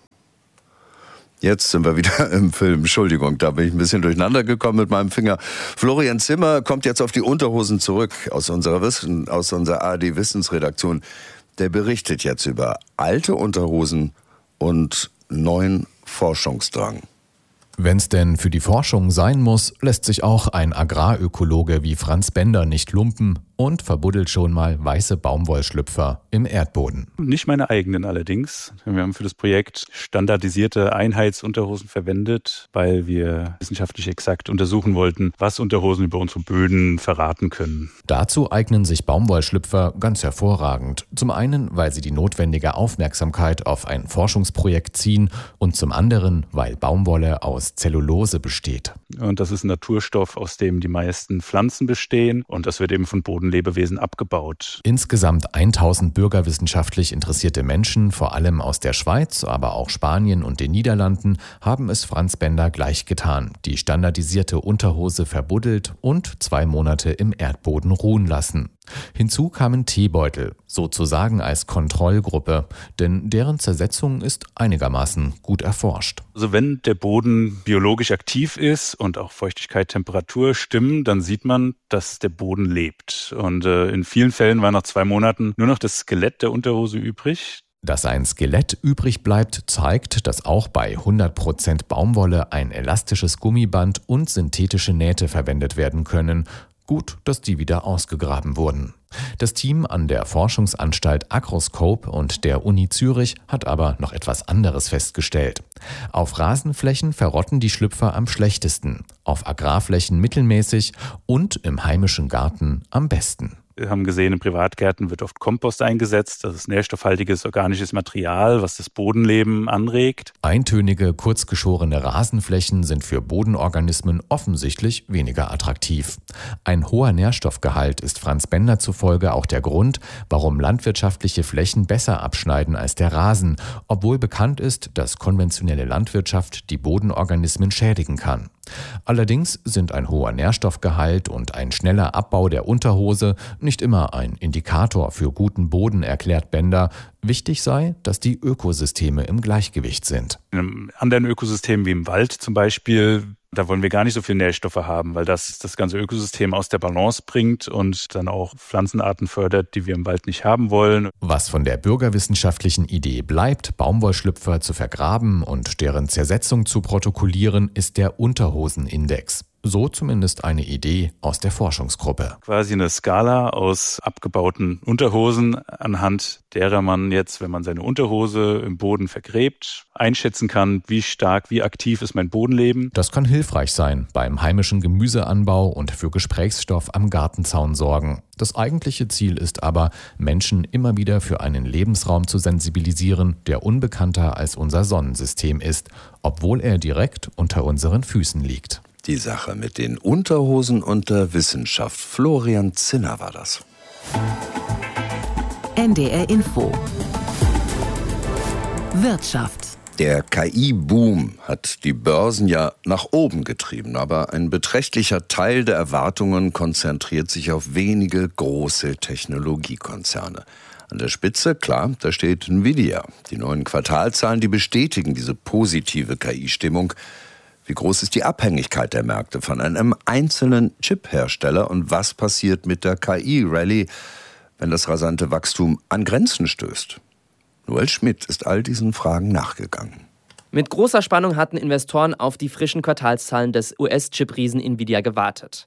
D: Jetzt sind wir wieder im Film. Entschuldigung, da bin ich ein bisschen durcheinander gekommen mit meinem Finger. Florian Zimmer kommt jetzt auf die Unterhosen zurück aus unserer, Wissen, aus unserer A R D-Wissensredaktion. Der berichtet jetzt über alte Unterhosen und neuen Forschungsdrang.
J: Wenn es denn für die Forschung sein muss, lässt sich auch ein Agrarökologe wie Franz Bender nicht lumpen und verbuddelt schon mal weiße Baumwollschlüpfer im Erdboden.
E: Nicht meine eigenen allerdings. Wir haben für das Projekt standardisierte Einheitsunterhosen verwendet, weil wir wissenschaftlich exakt untersuchen wollten, was Unterhosen über unsere Böden verraten können.
J: Dazu eignen sich Baumwollschlüpfer ganz hervorragend. Zum einen, weil sie die notwendige Aufmerksamkeit auf ein Forschungsprojekt ziehen und zum anderen, weil Baumwolle aus Zellulose besteht.
E: Und das ist ein Naturstoff, aus dem die meisten Pflanzen bestehen und das wird eben von Bodenlebewesen abgebaut.
J: Insgesamt tausend bürgerwissenschaftlich interessierte Menschen, vor allem aus der Schweiz, aber auch Spanien und den Niederlanden, haben es Franz Bender gleich getan. Die standardisierte Unterhose verbuddelt und zwei Monate im Erdboden ruhen lassen. Hinzu kamen Teebeutel, sozusagen als Kontrollgruppe, denn deren Zersetzung ist einigermaßen gut erforscht.
E: Also wenn der Boden biologisch aktiv ist und auch Feuchtigkeit, Temperatur stimmen, dann sieht man, dass der Boden lebt. Und äh, in vielen Fällen war nach zwei Monaten nur noch das Skelett der Unterhose übrig.
J: Dass ein Skelett übrig bleibt, zeigt, dass auch bei hundert Prozent Baumwolle ein elastisches Gummiband und synthetische Nähte verwendet werden können. Gut, dass die wieder ausgegraben wurden. Das Team an der Forschungsanstalt Agroscope und der Uni Zürich hat aber noch etwas anderes festgestellt. Auf Rasenflächen verrotten die Schlüpfer am schlechtesten, auf Agrarflächen mittelmäßig und im heimischen Garten am besten.
E: Wir haben gesehen, in Privatgärten wird oft Kompost eingesetzt. Das ist nährstoffhaltiges organisches Material, was das Bodenleben anregt.
J: Eintönige, kurzgeschorene Rasenflächen sind für Bodenorganismen offensichtlich weniger attraktiv. Ein hoher Nährstoffgehalt ist Franz Bender zufolge auch der Grund, warum landwirtschaftliche Flächen besser abschneiden als der Rasen, obwohl bekannt ist, dass konventionelle Landwirtschaft die Bodenorganismen schädigen kann. Allerdings sind ein hoher Nährstoffgehalt und ein schneller Abbau der Unterhose nicht immer ein Indikator für guten Boden, erklärt Bender. Wichtig sei, dass die Ökosysteme im Gleichgewicht sind.
E: In einem anderen Ökosystem wie im Wald zum Beispiel, da wollen wir gar nicht so viele Nährstoffe haben, weil das das ganze Ökosystem aus der Balance bringt und dann auch Pflanzenarten fördert, die wir im Wald nicht haben wollen.
J: Was von der bürgerwissenschaftlichen Idee bleibt, Baumwollschlüpfer zu vergraben und deren Zersetzung zu protokollieren, ist der Unterhosenindex. So zumindest eine Idee aus der Forschungsgruppe.
E: Quasi eine Skala aus abgebauten Unterhosen, anhand derer man jetzt, wenn man seine Unterhose im Boden vergräbt, einschätzen kann, wie stark, wie aktiv ist mein Bodenleben.
J: Das kann hilfreich sein beim heimischen Gemüseanbau und für Gesprächsstoff am Gartenzaun sorgen. Das eigentliche Ziel ist aber, Menschen immer wieder für einen Lebensraum zu sensibilisieren, der unbekannter als unser Sonnensystem ist, obwohl er direkt unter unseren Füßen liegt.
D: Die Sache mit den Unterhosen und der Wissenschaft. Florian Zinner war das.
C: N D R Info. Wirtschaft.
D: Der K I-Boom hat die Börsen ja nach oben getrieben, aber ein beträchtlicher Teil der Erwartungen konzentriert sich auf wenige große Technologiekonzerne. An der Spitze, klar, da steht Nvidia. Die neuen Quartalzahlen, die bestätigen diese positive K I-Stimmung. Wie groß ist die Abhängigkeit der Märkte von einem einzelnen Chip-Hersteller und was passiert mit der K I-Rallye, wenn das rasante Wachstum an Grenzen stößt? Noel Schmidt ist all diesen Fragen nachgegangen.
L: Mit großer Spannung hatten Investoren auf die frischen Quartalszahlen des U S-Chip-Riesen Nvidia gewartet.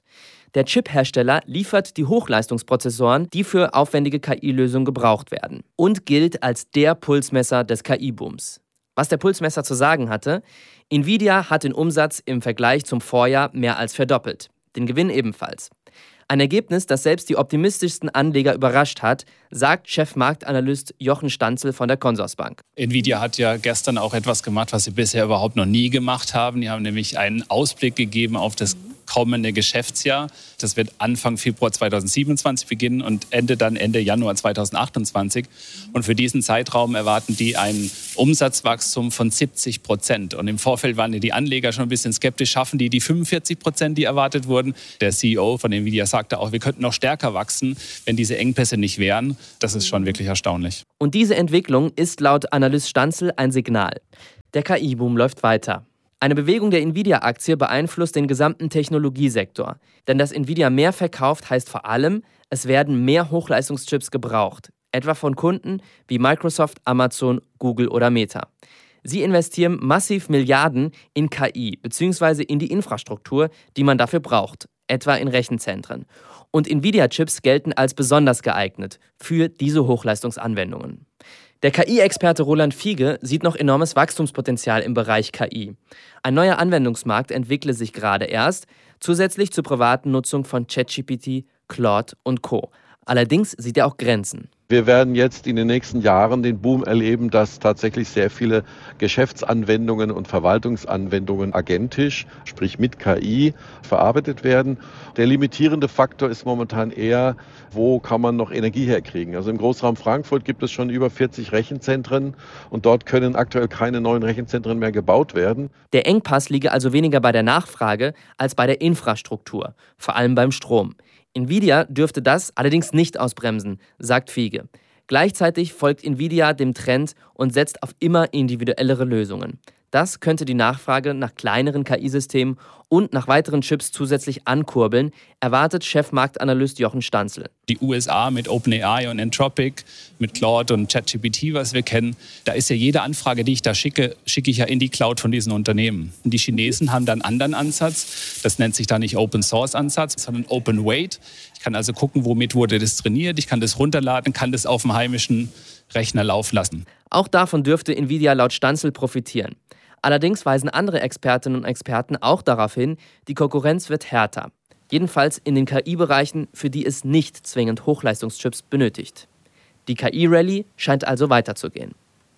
L: Der Chip-Hersteller liefert die Hochleistungsprozessoren, die für aufwendige K I-Lösungen gebraucht werden und gilt als der Pulsmesser des K I-Booms. Was der Pulsmesser zu sagen hatte: Nvidia hat den Umsatz im Vergleich zum Vorjahr mehr als verdoppelt, den Gewinn ebenfalls. Ein Ergebnis, das selbst die optimistischsten Anleger überrascht hat, sagt Chefmarktanalyst Jochen Stanzel von der Consorsbank.
N: Nvidia hat ja gestern auch etwas gemacht, was sie bisher überhaupt noch nie gemacht haben. Die haben nämlich einen Ausblick gegeben auf das kommende Geschäftsjahr. Das wird Anfang Februar zweitausendsiebenundzwanzig beginnen und Ende dann Ende Januar zweitausendachtundzwanzig. Und für diesen Zeitraum erwarten die ein Umsatzwachstum von siebzig Prozent. Und im Vorfeld waren die Anleger schon ein bisschen skeptisch. Schaffen die die fünfundvierzig Prozent, die erwartet wurden? Der C E O von Nvidia sagte auch, wir könnten noch stärker wachsen, wenn diese Engpässe nicht wären. Das ist schon wirklich erstaunlich.
L: Und diese Entwicklung ist laut Analyst Stanzel ein Signal. Der K I-Boom läuft weiter. Eine Bewegung der Nvidia-Aktie beeinflusst den gesamten Technologiesektor. Denn dass Nvidia mehr verkauft, heißt vor allem, es werden mehr Hochleistungschips gebraucht. Etwa von Kunden wie Microsoft, Amazon, Google oder Meta. Sie investieren massiv Milliarden in K I bzw. in die Infrastruktur, die man dafür braucht, etwa in Rechenzentren. Und Nvidia-Chips gelten als besonders geeignet für diese Hochleistungsanwendungen. Der K I-Experte Roland Fiege sieht noch enormes Wachstumspotenzial im Bereich K I. Ein neuer Anwendungsmarkt entwickle sich gerade erst, zusätzlich zur privaten Nutzung von ChatGPT, Claude und Co. Allerdings sieht er auch Grenzen.
O: Wir werden jetzt in den nächsten Jahren den Boom erleben, dass tatsächlich sehr viele Geschäftsanwendungen und Verwaltungsanwendungen agentisch, sprich mit K I, verarbeitet werden. Der limitierende Faktor ist momentan eher, wo kann man noch Energie herkriegen. Also im Großraum Frankfurt gibt es schon über vierzig Rechenzentren und dort können aktuell keine neuen Rechenzentren mehr gebaut werden.
L: Der Engpass liege also weniger bei der Nachfrage als bei der Infrastruktur, vor allem beim Strom. Nvidia dürfte das allerdings nicht ausbremsen, sagt Fiege. Gleichzeitig folgt Nvidia dem Trend und setzt auf immer individuellere Lösungen. Das könnte die Nachfrage nach kleineren K I-Systemen und nach weiteren Chips zusätzlich ankurbeln, erwartet Chefmarktanalyst Jochen Stanzel.
N: Die U S A mit OpenAI und Anthropic, mit Claude und ChatGPT, was wir kennen, da ist ja jede Anfrage, die ich da schicke, schicke ich ja in die Cloud von diesen Unternehmen. Und die Chinesen haben dann einen anderen Ansatz. Das nennt sich da nicht Open-Source-Ansatz, sondern Open-Weight. Ich kann also gucken, womit wurde das trainiert. Ich kann das runterladen, kann das auf dem heimischen Rechner laufen lassen.
L: Auch davon dürfte Nvidia laut Stanzel profitieren. Allerdings weisen andere Expertinnen und Experten auch darauf hin, die Konkurrenz wird härter. Jedenfalls in den K I-Bereichen, für die es nicht zwingend Hochleistungschips benötigt. Die K I-Rallye scheint also weiterzugehen.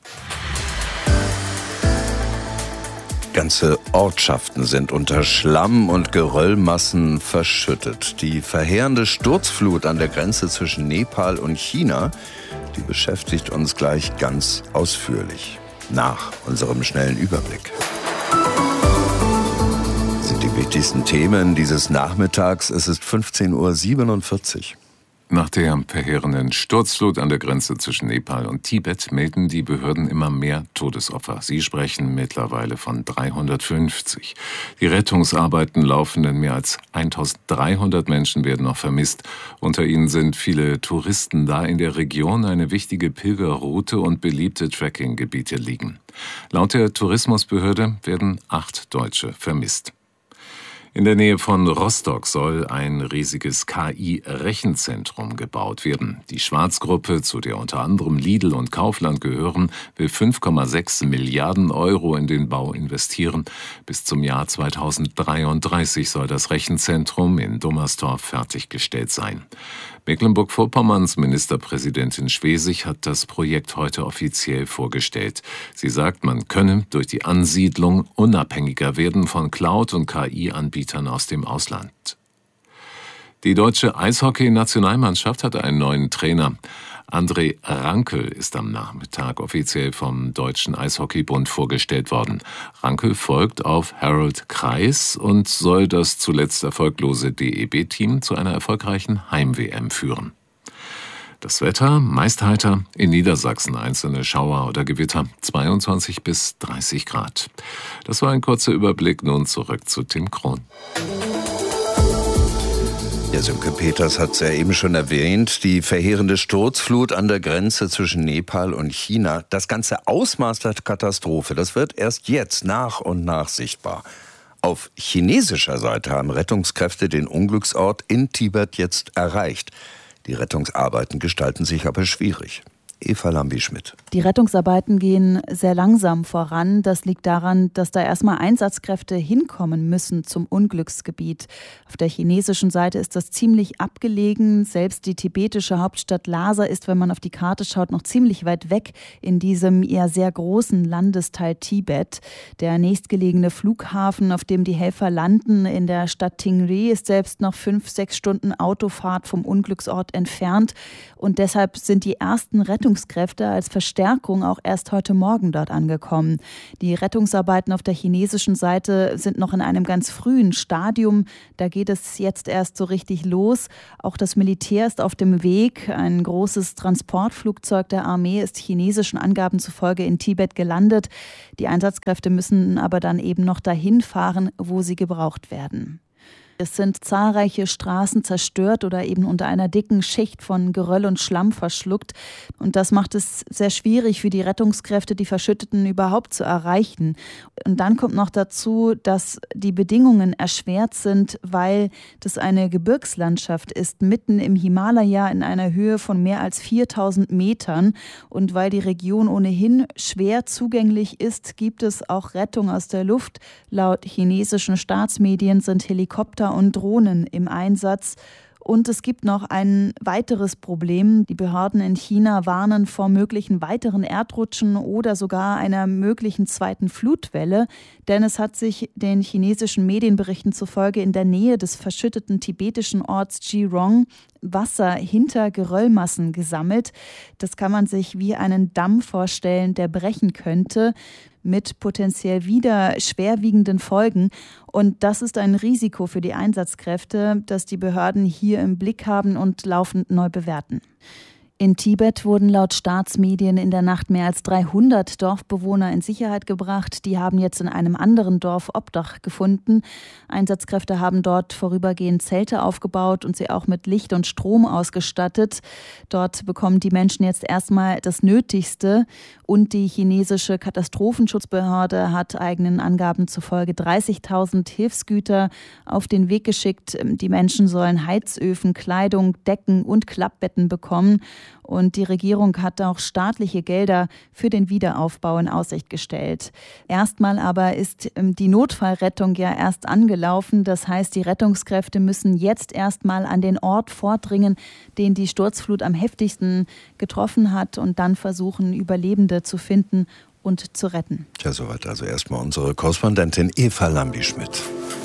D: Ganze Ortschaften sind unter Schlamm und Geröllmassen verschüttet. Die verheerende Sturzflut an der Grenze zwischen Nepal und China, die beschäftigt uns gleich ganz ausführlich. Nach unserem schnellen Überblick. Das sind die wichtigsten Themen dieses Nachmittags. Es ist fünfzehn Uhr siebenundvierzig.
B: Nach der verheerenden Sturzflut an der Grenze zwischen Nepal und Tibet melden die Behörden immer mehr Todesopfer. Sie sprechen mittlerweile von dreihundertfünfzig. Die Rettungsarbeiten laufen, denn mehr als eintausenddreihundert Menschen werden noch vermisst. Unter ihnen sind viele Touristen, da in der Region eine wichtige Pilgerroute und beliebte Trekkinggebiete liegen. Laut der Tourismusbehörde werden acht Deutsche vermisst. In der Nähe von Rostock soll ein riesiges K I-Rechenzentrum gebaut werden. Die Schwarz-Gruppe, zu der unter anderem Lidl und Kaufland gehören, will fünf Komma sechs Milliarden Euro in den Bau investieren. Bis zum Jahr zweitausenddreiunddreißig soll das Rechenzentrum in Dummersdorf fertiggestellt sein. Mecklenburg-Vorpommerns Ministerpräsidentin Schwesig hat das Projekt heute offiziell vorgestellt. Sie sagt, man könne durch die Ansiedlung unabhängiger werden von Cloud- und K I-Anbietern aus dem Ausland. Die deutsche Eishockey-Nationalmannschaft hat einen neuen Trainer. André Rankel ist am Nachmittag offiziell vom Deutschen Eishockeybund vorgestellt worden. Rankel folgt auf Harold Kreis und soll das zuletzt erfolglose D E B-Team zu einer erfolgreichen Heim-W M führen. Das Wetter meist heiter, in Niedersachsen einzelne Schauer oder Gewitter, zweiundzwanzig bis dreißig Grad. Das war ein kurzer Überblick, nun zurück zu Tim Krohn.
D: Ja, Sönke Peters hat es ja eben schon erwähnt, die verheerende Sturzflut an der Grenze zwischen Nepal und China. Das ganze Ausmaß der Katastrophe, das wird erst jetzt nach und nach sichtbar. Auf chinesischer Seite haben Rettungskräfte den Unglücksort in Tibet jetzt erreicht. Die Rettungsarbeiten gestalten sich aber schwierig. Eva Lambi-Schmidt.
G: Die Rettungsarbeiten gehen sehr langsam voran. Das liegt daran, dass da erstmal Einsatzkräfte hinkommen müssen zum Unglücksgebiet. Auf der chinesischen Seite ist das ziemlich abgelegen. Selbst die tibetische Hauptstadt Lhasa ist, wenn man auf die Karte schaut, noch ziemlich weit weg in diesem eher sehr großen Landesteil Tibet. Der nächstgelegene Flughafen, auf dem die Helfer landen, in der Stadt Tingri, ist selbst noch fünf, sechs Stunden Autofahrt vom Unglücksort entfernt. Und deshalb sind die ersten Rettungskräfte als Verstärkung auch erst heute Morgen dort angekommen. Die Rettungsarbeiten auf der chinesischen Seite sind noch in einem ganz frühen Stadium. Da geht es jetzt erst so richtig los. Auch das Militär ist auf dem Weg. Ein großes Transportflugzeug der Armee ist chinesischen Angaben zufolge in Tibet gelandet. Die Einsatzkräfte müssen aber dann eben noch dahin fahren, wo sie gebraucht werden. Es sind zahlreiche Straßen zerstört oder eben unter einer dicken Schicht von Geröll und Schlamm verschluckt. Und das macht es sehr schwierig für die Rettungskräfte, die Verschütteten überhaupt zu erreichen. Und dann kommt noch dazu, dass die Bedingungen erschwert sind, weil das eine Gebirgslandschaft ist, mitten im Himalaya in einer Höhe von mehr als viertausend Metern. Und weil die Region ohnehin schwer zugänglich ist, gibt es auch Rettung aus der Luft. Laut chinesischen Staatsmedien sind Helikopter und Drohnen im Einsatz. Und es gibt noch ein weiteres Problem. Die Behörden in China warnen vor möglichen weiteren Erdrutschen oder sogar einer möglichen zweiten Flutwelle. Denn es hat sich den chinesischen Medienberichten zufolge in der Nähe des verschütteten tibetischen Orts Jirong Wasser hinter Geröllmassen gesammelt. Das kann man sich wie einen Damm vorstellen, der brechen könnte, mit potenziell wieder schwerwiegenden Folgen. Und das ist ein Risiko für die Einsatzkräfte, das die Behörden hier im Blick haben und laufend neu bewerten. In Tibet wurden laut Staatsmedien in der Nacht mehr als dreihundert Dorfbewohner in Sicherheit gebracht. Die haben jetzt in einem anderen Dorf Obdach gefunden. Einsatzkräfte haben dort vorübergehend Zelte aufgebaut und sie auch mit Licht und Strom ausgestattet. Dort bekommen die Menschen jetzt erstmal das Nötigste. Und die chinesische Katastrophenschutzbehörde hat eigenen Angaben zufolge dreißigtausend Hilfsgüter auf den Weg geschickt. Die Menschen sollen Heizöfen, Kleidung, Decken und Klappbetten bekommen. Und die Regierung hat auch staatliche Gelder für den Wiederaufbau in Aussicht gestellt. Erstmal aber ist die Notfallrettung ja erst angelaufen. Das heißt, die Rettungskräfte müssen jetzt erstmal an den Ort vordringen, den die Sturzflut am heftigsten getroffen hat, und dann versuchen, Überlebende zu finden und zu retten.
D: Ja, soweit also erstmal unsere Korrespondentin Eva Lambi-Schmidt.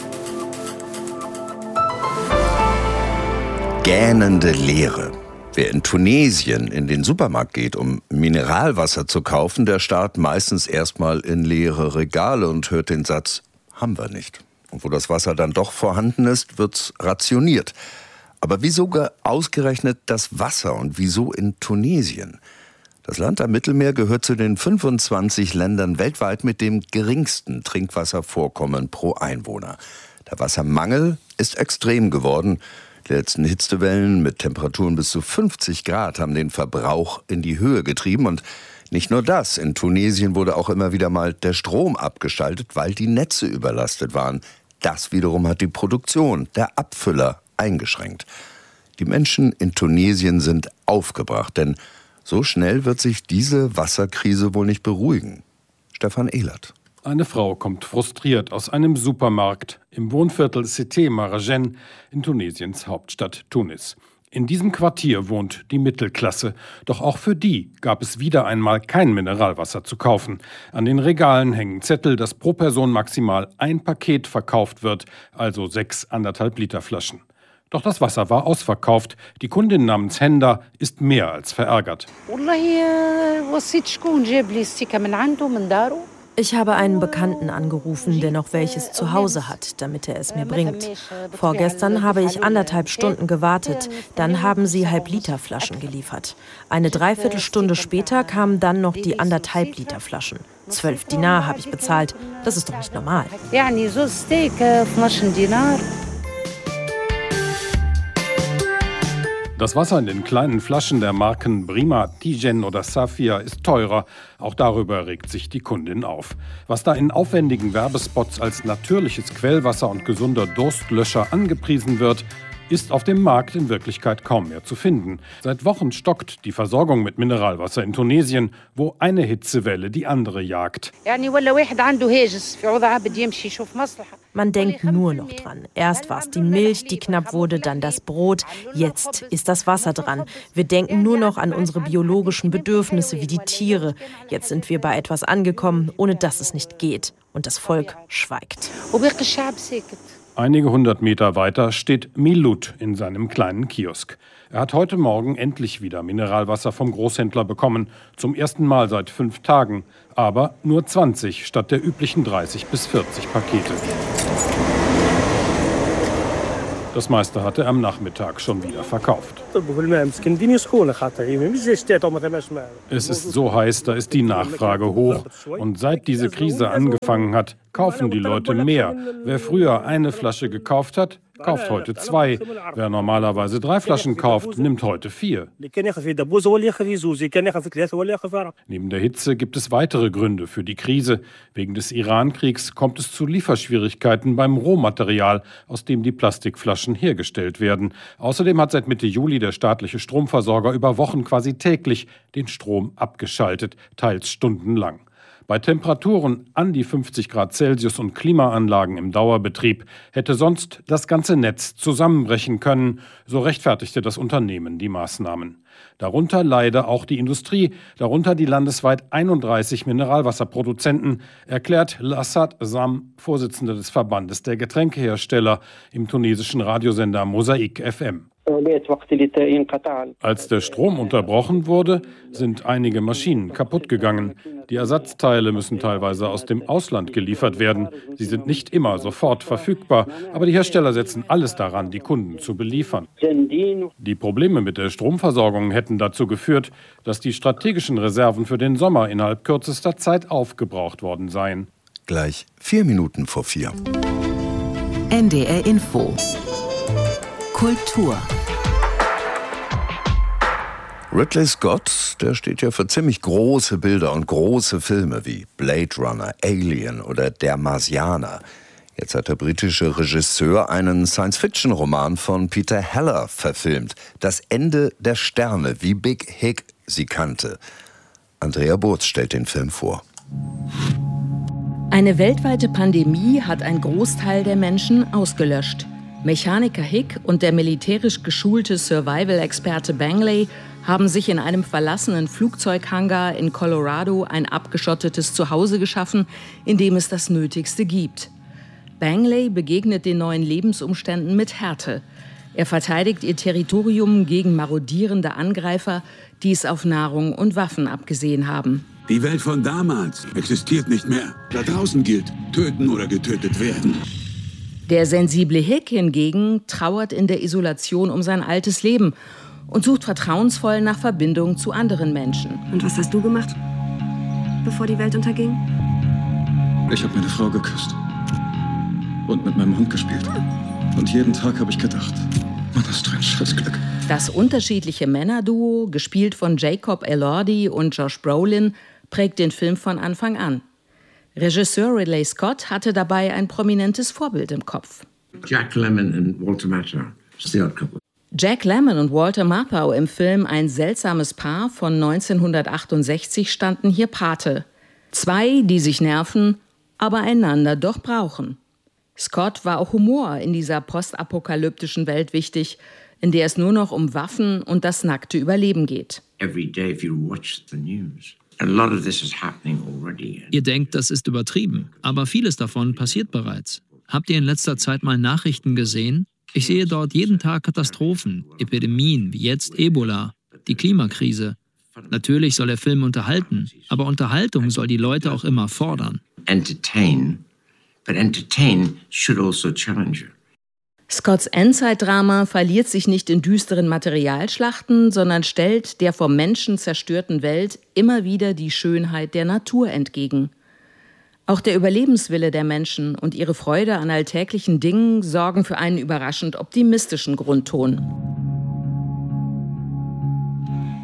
D: Gähnende Leere. Wer in Tunesien in den Supermarkt geht, um Mineralwasser zu kaufen, der starrt meistens erstmal in leere Regale und hört den Satz, haben wir nicht. Und wo das Wasser dann doch vorhanden ist, wird's rationiert. Aber wieso ausgerechnet das Wasser und wieso in Tunesien? Das Land am Mittelmeer gehört zu den fünfundzwanzig Ländern weltweit mit dem geringsten Trinkwasservorkommen pro Einwohner. Der Wassermangel ist extrem geworden. Die letzten Hitzewellen mit Temperaturen bis zu fünfzig Grad haben den Verbrauch in die Höhe getrieben. Und nicht nur das, in Tunesien wurde auch immer wieder mal der Strom abgeschaltet, weil die Netze überlastet waren. Das wiederum hat die Produktion der Abfüller eingeschränkt. Die Menschen in Tunesien sind aufgebracht, denn so schnell wird sich diese Wasserkrise wohl nicht beruhigen. Stefan Ehlert.
M: Eine Frau kommt frustriert aus einem Supermarkt im Wohnviertel Cité Marajen in Tunesiens Hauptstadt Tunis. In diesem Quartier wohnt die Mittelklasse. Doch auch für die gab es wieder einmal kein Mineralwasser zu kaufen. An den Regalen hängen Zettel, dass pro Person maximal ein Paket verkauft wird, also sechs anderthalb Liter Flaschen. Doch das Wasser war ausverkauft. Die Kundin namens Henda ist mehr als verärgert.
P: Ich habe einen Bekannten angerufen, der noch welches zu Hause hat, damit er es mir bringt. Vorgestern habe ich anderthalb Stunden gewartet, dann haben sie Halb-Liter-Flaschen geliefert. Eine Dreiviertelstunde später kamen dann noch die anderthalb Liter Flaschen. Zwölf Dinar habe ich bezahlt, das ist doch nicht normal.
M: Das Wasser in den kleinen Flaschen der Marken Brima, Tijen oder Safia ist teurer. Auch darüber regt sich die Kundin auf. Was da in aufwendigen Werbespots als natürliches Quellwasser und gesunder Durstlöscher angepriesen wird, ist auf dem Markt in Wirklichkeit kaum mehr zu finden. Seit Wochen stockt die Versorgung mit Mineralwasser in Tunesien, wo eine Hitzewelle die andere jagt.
P: Man denkt nur noch dran. Erst war es die Milch, die knapp wurde, dann das Brot. Jetzt ist das Wasser dran. Wir denken nur noch an unsere biologischen Bedürfnisse wie die Tiere. Jetzt sind wir bei etwas angekommen, ohne dass es nicht geht. Und das Volk schweigt.
M: Einige hundert Meter weiter steht Milut in seinem kleinen Kiosk. Er hat heute Morgen endlich wieder Mineralwasser vom Großhändler bekommen. Zum ersten Mal seit fünf Tagen. Aber nur zwanzig statt der üblichen dreißig bis vierzig Pakete. Das meiste hatte er am Nachmittag schon wieder verkauft. Es ist so heiß, da ist die Nachfrage hoch. Und seit diese Krise angefangen hat, kaufen die Leute mehr. Wer früher eine Flasche gekauft hat, kauft heute zwei. Wer normalerweise drei Flaschen kauft, nimmt heute vier. Neben der Hitze gibt es weitere Gründe für die Krise. Wegen des Iran-Kriegs kommt es zu Lieferschwierigkeiten beim Rohmaterial, aus dem die Plastikflaschen hergestellt werden. Außerdem hat seit Mitte Juli der staatliche Stromversorger über Wochen quasi täglich den Strom abgeschaltet, teils stundenlang. Bei Temperaturen an die fünfzig Grad Celsius und Klimaanlagen im Dauerbetrieb hätte sonst das ganze Netz zusammenbrechen können, so rechtfertigte das Unternehmen die Maßnahmen. Darunter leide auch die Industrie, darunter die landesweit einunddreißig Mineralwasserproduzenten, erklärt Lassad Sam, Vorsitzender des Verbandes der Getränkehersteller im tunesischen Radiosender Mosaik F M. Als der Strom unterbrochen wurde, sind einige Maschinen kaputt gegangen. Die Ersatzteile müssen teilweise aus dem Ausland geliefert werden. Sie sind nicht immer sofort verfügbar, aber die Hersteller setzen alles daran, die Kunden zu beliefern. Die Probleme mit der Stromversorgung hätten dazu geführt, dass die strategischen Reserven für den Sommer innerhalb kürzester Zeit aufgebraucht worden seien.
D: Gleich vier Minuten vor vier.
C: N D R Info. Kultur.
D: Ridley Scott, der steht ja für ziemlich große Bilder und große Filme wie Blade Runner, Alien oder Der Marsianer. Jetzt hat der britische Regisseur einen Science-Fiction-Roman von Peter Heller verfilmt. Das Ende der Sterne, wie Big Hig sie kannte. Andrea Burz stellt den Film vor.
K: Eine weltweite Pandemie hat einen Großteil der Menschen ausgelöscht. Mechaniker Hick und der militärisch geschulte Survival-Experte Bangley haben sich in einem verlassenen Flugzeughangar in Colorado ein abgeschottetes Zuhause geschaffen, in dem es das Nötigste gibt. Bangley begegnet den neuen Lebensumständen mit Härte. Er verteidigt ihr Territorium gegen marodierende Angreifer, die es auf Nahrung und Waffen abgesehen haben.
Q: Die Welt von damals existiert nicht mehr. Da draußen gilt, töten oder getötet werden.
K: Der sensible Hick hingegen trauert in der Isolation um sein altes Leben und sucht vertrauensvoll nach Verbindung zu anderen Menschen.
R: Und was hast du gemacht, bevor die Welt unterging?
Q: Ich habe meine Frau geküsst und mit meinem Hund gespielt. Und jeden Tag habe ich gedacht, Mann, hast du ein Scheißglück.
K: Das unterschiedliche Männerduo, gespielt von Jacob Elordi und Josh Brolin, prägt den Film von Anfang an. Regisseur Ridley Scott hatte dabei ein prominentes Vorbild im Kopf.
S: Jack Lemmon und Walter Matthau, The Odd Couple.
K: Jack Lemmon und Walter Matthau im Film Ein seltsames Paar von neunzehnhundertachtundsechzig standen hier Pate. Zwei, die sich nerven, aber einander doch brauchen. Scott war auch Humor in dieser postapokalyptischen Welt wichtig, in der es nur noch um Waffen und das nackte Überleben geht.
S: Every day if you watch the news. A lot of this is happening already.
Y: Ihr denkt, das ist übertrieben, aber vieles davon passiert bereits. Habt ihr in letzter Zeit mal Nachrichten gesehen? Ich sehe dort jeden Tag Katastrophen, Epidemien wie jetzt Ebola, die Klimakrise. Natürlich soll der Film unterhalten, aber Unterhaltung soll die Leute auch immer fordern.
S: Entertain, but entertain should also challenge you.
K: Scotts Endzeitdrama verliert sich nicht in düsteren Materialschlachten, sondern stellt der vom Menschen zerstörten Welt immer wieder die Schönheit der Natur entgegen. Auch der Überlebenswille der Menschen und ihre Freude an alltäglichen Dingen sorgen für einen überraschend optimistischen Grundton.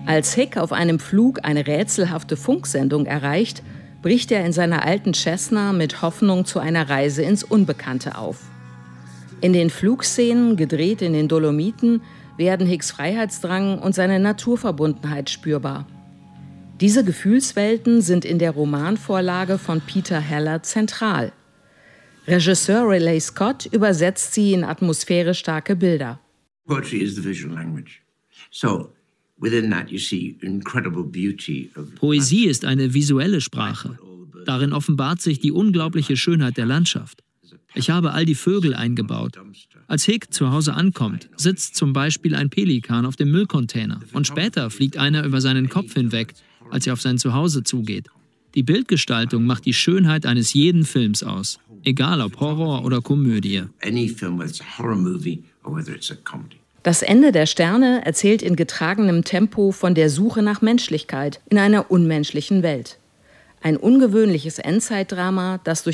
K: Als Hick auf einem Flug eine rätselhafte Funksendung erreicht, bricht er in seiner alten Cessna mit Hoffnung zu einer Reise ins Unbekannte auf. In den Flugszenen, gedreht in den Dolomiten, werden Hicks Freiheitsdrang und seine Naturverbundenheit spürbar. Diese Gefühlswelten sind in der Romanvorlage von Peter Heller zentral. Regisseur Ridley Scott übersetzt sie in atmosphärisch starke Bilder.
S: Poetry is the visual language. So within that you see incredible beauty of
Y: Poesie ist eine visuelle Sprache. Darin offenbart sich die unglaubliche Schönheit der Landschaft. Ich habe all die Vögel eingebaut. Als Hick zu Hause ankommt, sitzt zum Beispiel ein Pelikan auf dem Müllcontainer und später fliegt einer über seinen Kopf hinweg, als er auf sein Zuhause zugeht. Die Bildgestaltung macht die Schönheit eines jeden Films aus, egal ob Horror oder Komödie.
K: Das Ende der Sterne erzählt in getragenem Tempo von der Suche nach Menschlichkeit in einer unmenschlichen Welt. Ein ungewöhnliches Endzeitdrama, das durch